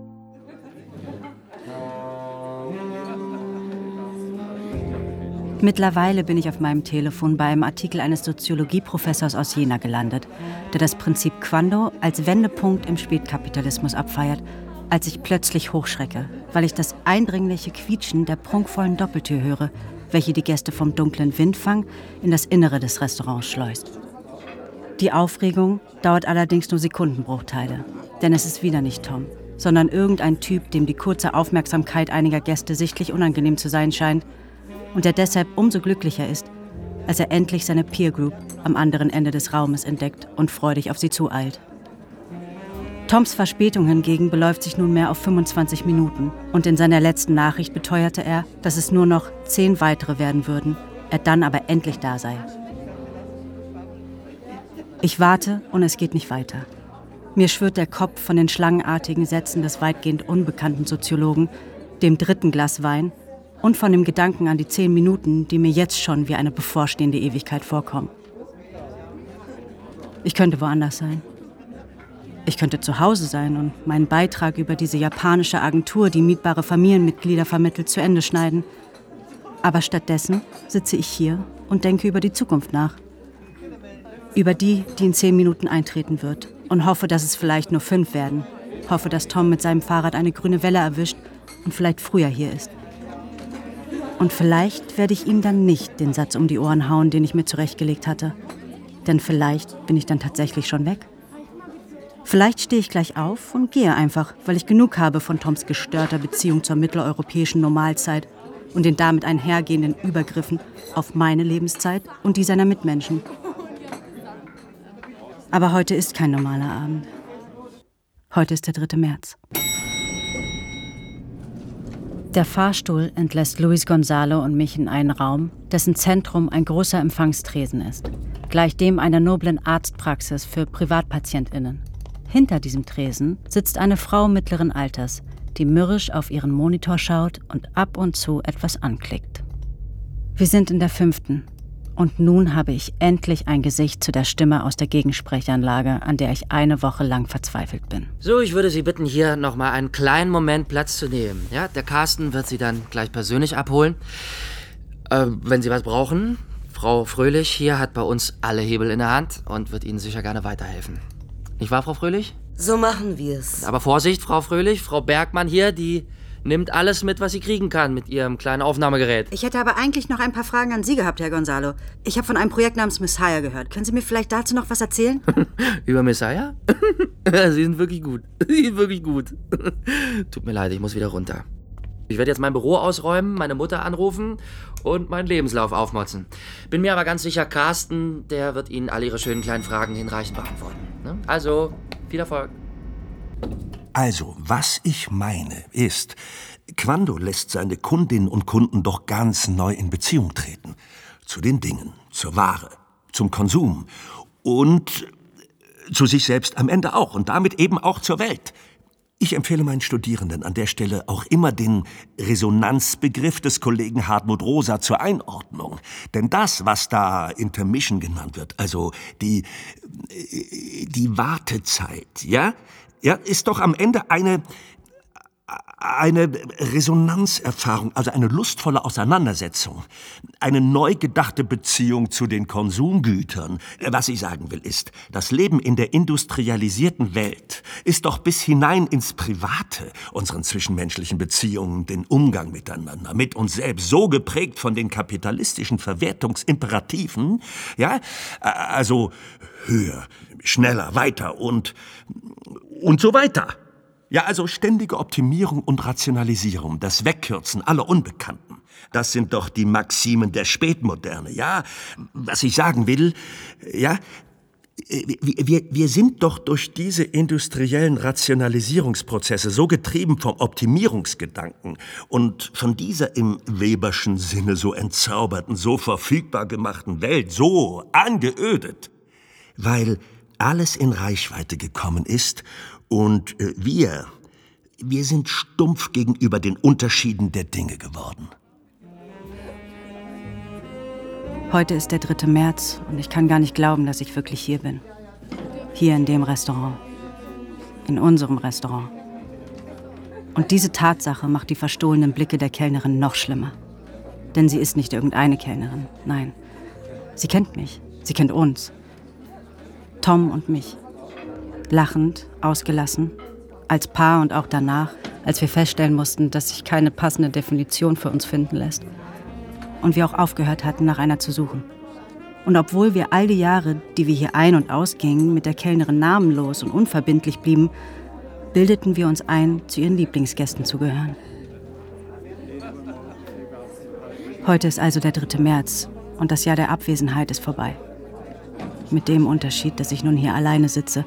Mittlerweile bin ich auf meinem Telefon bei einem Artikel eines Soziologieprofessors aus Jena gelandet, der das Prinzip Quando als Wendepunkt im Spätkapitalismus abfeiert als ich plötzlich hochschrecke, weil ich das eindringliche Quietschen der prunkvollen Doppeltür höre, welche die Gäste vom dunklen Windfang in das Innere des Restaurants schleust. Die Aufregung dauert allerdings nur Sekundenbruchteile, denn es ist wieder nicht Tom, sondern irgendein Typ, dem die kurze Aufmerksamkeit einiger Gäste sichtlich unangenehm zu sein scheint und der deshalb umso glücklicher ist, als er endlich seine Peer Group am anderen Ende des Raumes entdeckt und freudig auf sie zueilt. Toms Verspätung hingegen beläuft sich nunmehr auf fünfundzwanzig Minuten und in seiner letzten Nachricht beteuerte er, dass es nur noch zehn weitere werden würden, er dann aber endlich da sei. Ich warte und es geht nicht weiter. Mir schwirrt der Kopf von den schlangenartigen Sätzen des weitgehend unbekannten Soziologen, dem dritten Glas Wein und von dem Gedanken an die zehn Minuten, die mir jetzt schon wie eine bevorstehende Ewigkeit vorkommen. Ich könnte woanders sein. Ich könnte zu Hause sein und meinen Beitrag über diese japanische Agentur, die mietbare Familienmitglieder vermittelt, zu Ende schneiden. Aber stattdessen sitze ich hier und denke über die Zukunft nach. Über die, die in zehn Minuten eintreten wird. Und hoffe, dass es vielleicht nur fünf werden. Hoffe, dass Tom mit seinem Fahrrad eine grüne Welle erwischt und vielleicht früher hier ist. Und vielleicht werde ich ihm dann nicht den Satz um die Ohren hauen, den ich mir zurechtgelegt hatte. Denn vielleicht bin ich dann tatsächlich schon weg. Vielleicht stehe ich gleich auf und gehe einfach, weil ich genug habe von Toms gestörter Beziehung zur mitteleuropäischen Normalzeit und den damit einhergehenden Übergriffen auf meine Lebenszeit und die seiner Mitmenschen. Aber heute ist kein normaler Abend. Heute ist der dritte März. Der Fahrstuhl entlässt Luis Gonzalo und mich in einen Raum, dessen Zentrum ein großer Empfangstresen ist, gleich dem einer noblen Arztpraxis für PrivatpatientInnen. Hinter diesem Tresen sitzt eine Frau mittleren Alters, die mürrisch auf ihren Monitor schaut und ab und zu etwas anklickt. Wir sind in der fünften. Und nun habe ich endlich ein Gesicht zu der Stimme aus der Gegensprechanlage, an der ich eine Woche lang verzweifelt bin. So, ich würde Sie bitten, hier noch mal einen kleinen Moment Platz zu nehmen. Ja, der Carsten wird Sie dann gleich persönlich abholen. Äh, wenn Sie was brauchen, Frau Fröhlich hier hat bei uns alle Hebel in der Hand und wird Ihnen sicher gerne weiterhelfen. Nicht wahr, Frau Fröhlich? So machen wir's. Aber Vorsicht, Frau Fröhlich, Frau Bergmann hier, die nimmt alles mit, was sie kriegen kann mit ihrem kleinen Aufnahmegerät. Ich hätte aber eigentlich noch ein paar Fragen an Sie gehabt, Herr Gonzalo. Ich habe von einem Projekt namens Messiah gehört. Können Sie mir vielleicht dazu noch was erzählen? Über Messiah? Sie sind wirklich gut. Sie sind wirklich gut. Tut mir leid, ich muss wieder runter. Ich werde jetzt mein Büro ausräumen, meine Mutter anrufen und meinen Lebenslauf aufmotzen. Bin mir aber ganz sicher, Carsten, der wird Ihnen all Ihre schönen kleinen Fragen hinreichend beantworten. Also, viel Erfolg. Also, was ich meine, ist, Quando lässt seine Kundinnen und Kunden doch ganz neu in Beziehung treten. Zu den Dingen, zur Ware, zum Konsum und zu sich selbst am Ende auch und damit eben auch zur Welt. Ich empfehle meinen Studierenden an der Stelle auch immer den Resonanzbegriff des Kollegen Hartmut Rosa zur Einordnung. Denn das, was da Intermission genannt wird, also die, die Wartezeit, ja, ja, ist doch am Ende eine, eine Resonanzerfahrung, also eine lustvolle Auseinandersetzung, eine neu gedachte Beziehung zu den Konsumgütern. Was ich sagen will ist, das Leben in der industrialisierten Welt ist doch bis hinein ins Private, unseren zwischenmenschlichen Beziehungen, den Umgang miteinander, mit uns selbst, so geprägt von den kapitalistischen Verwertungsimperativen, ja, also höher, schneller, weiter und, und so weiter. Ja, also ständige Optimierung und Rationalisierung, das Wegkürzen aller Unbekannten. Das sind doch die Maximen der Spätmoderne, ja? Was ich sagen will, ja, wir, wir, wir sind doch durch diese industriellen Rationalisierungsprozesse so getrieben vom Optimierungsgedanken und von dieser im Weberschen Sinne so entzauberten, so verfügbar gemachten Welt so angeödet, weil alles in Reichweite gekommen ist und äh, wir, wir sind stumpf gegenüber den Unterschieden der Dinge geworden. Heute ist der dritte März und ich kann gar nicht glauben, dass ich wirklich hier bin. Hier in dem Restaurant. In unserem Restaurant. Und diese Tatsache macht die verstohlenen Blicke der Kellnerin noch schlimmer. Denn sie ist nicht irgendeine Kellnerin, nein. Sie kennt mich, sie kennt uns. Tom und mich. Lachend, ausgelassen, Als Paar und auch danach, als wir feststellen mussten, dass sich keine passende Definition für uns finden lässt. Und wir auch aufgehört hatten, nach einer zu suchen. Und obwohl wir all die Jahre, die wir hier ein- und ausgingen, mit der Kellnerin namenlos und unverbindlich blieben, bildeten wir uns ein, zu ihren Lieblingsgästen zu gehören. Heute ist also der dritte März und das Jahr der Abwesenheit ist vorbei. Mit dem Unterschied, dass ich nun hier alleine sitze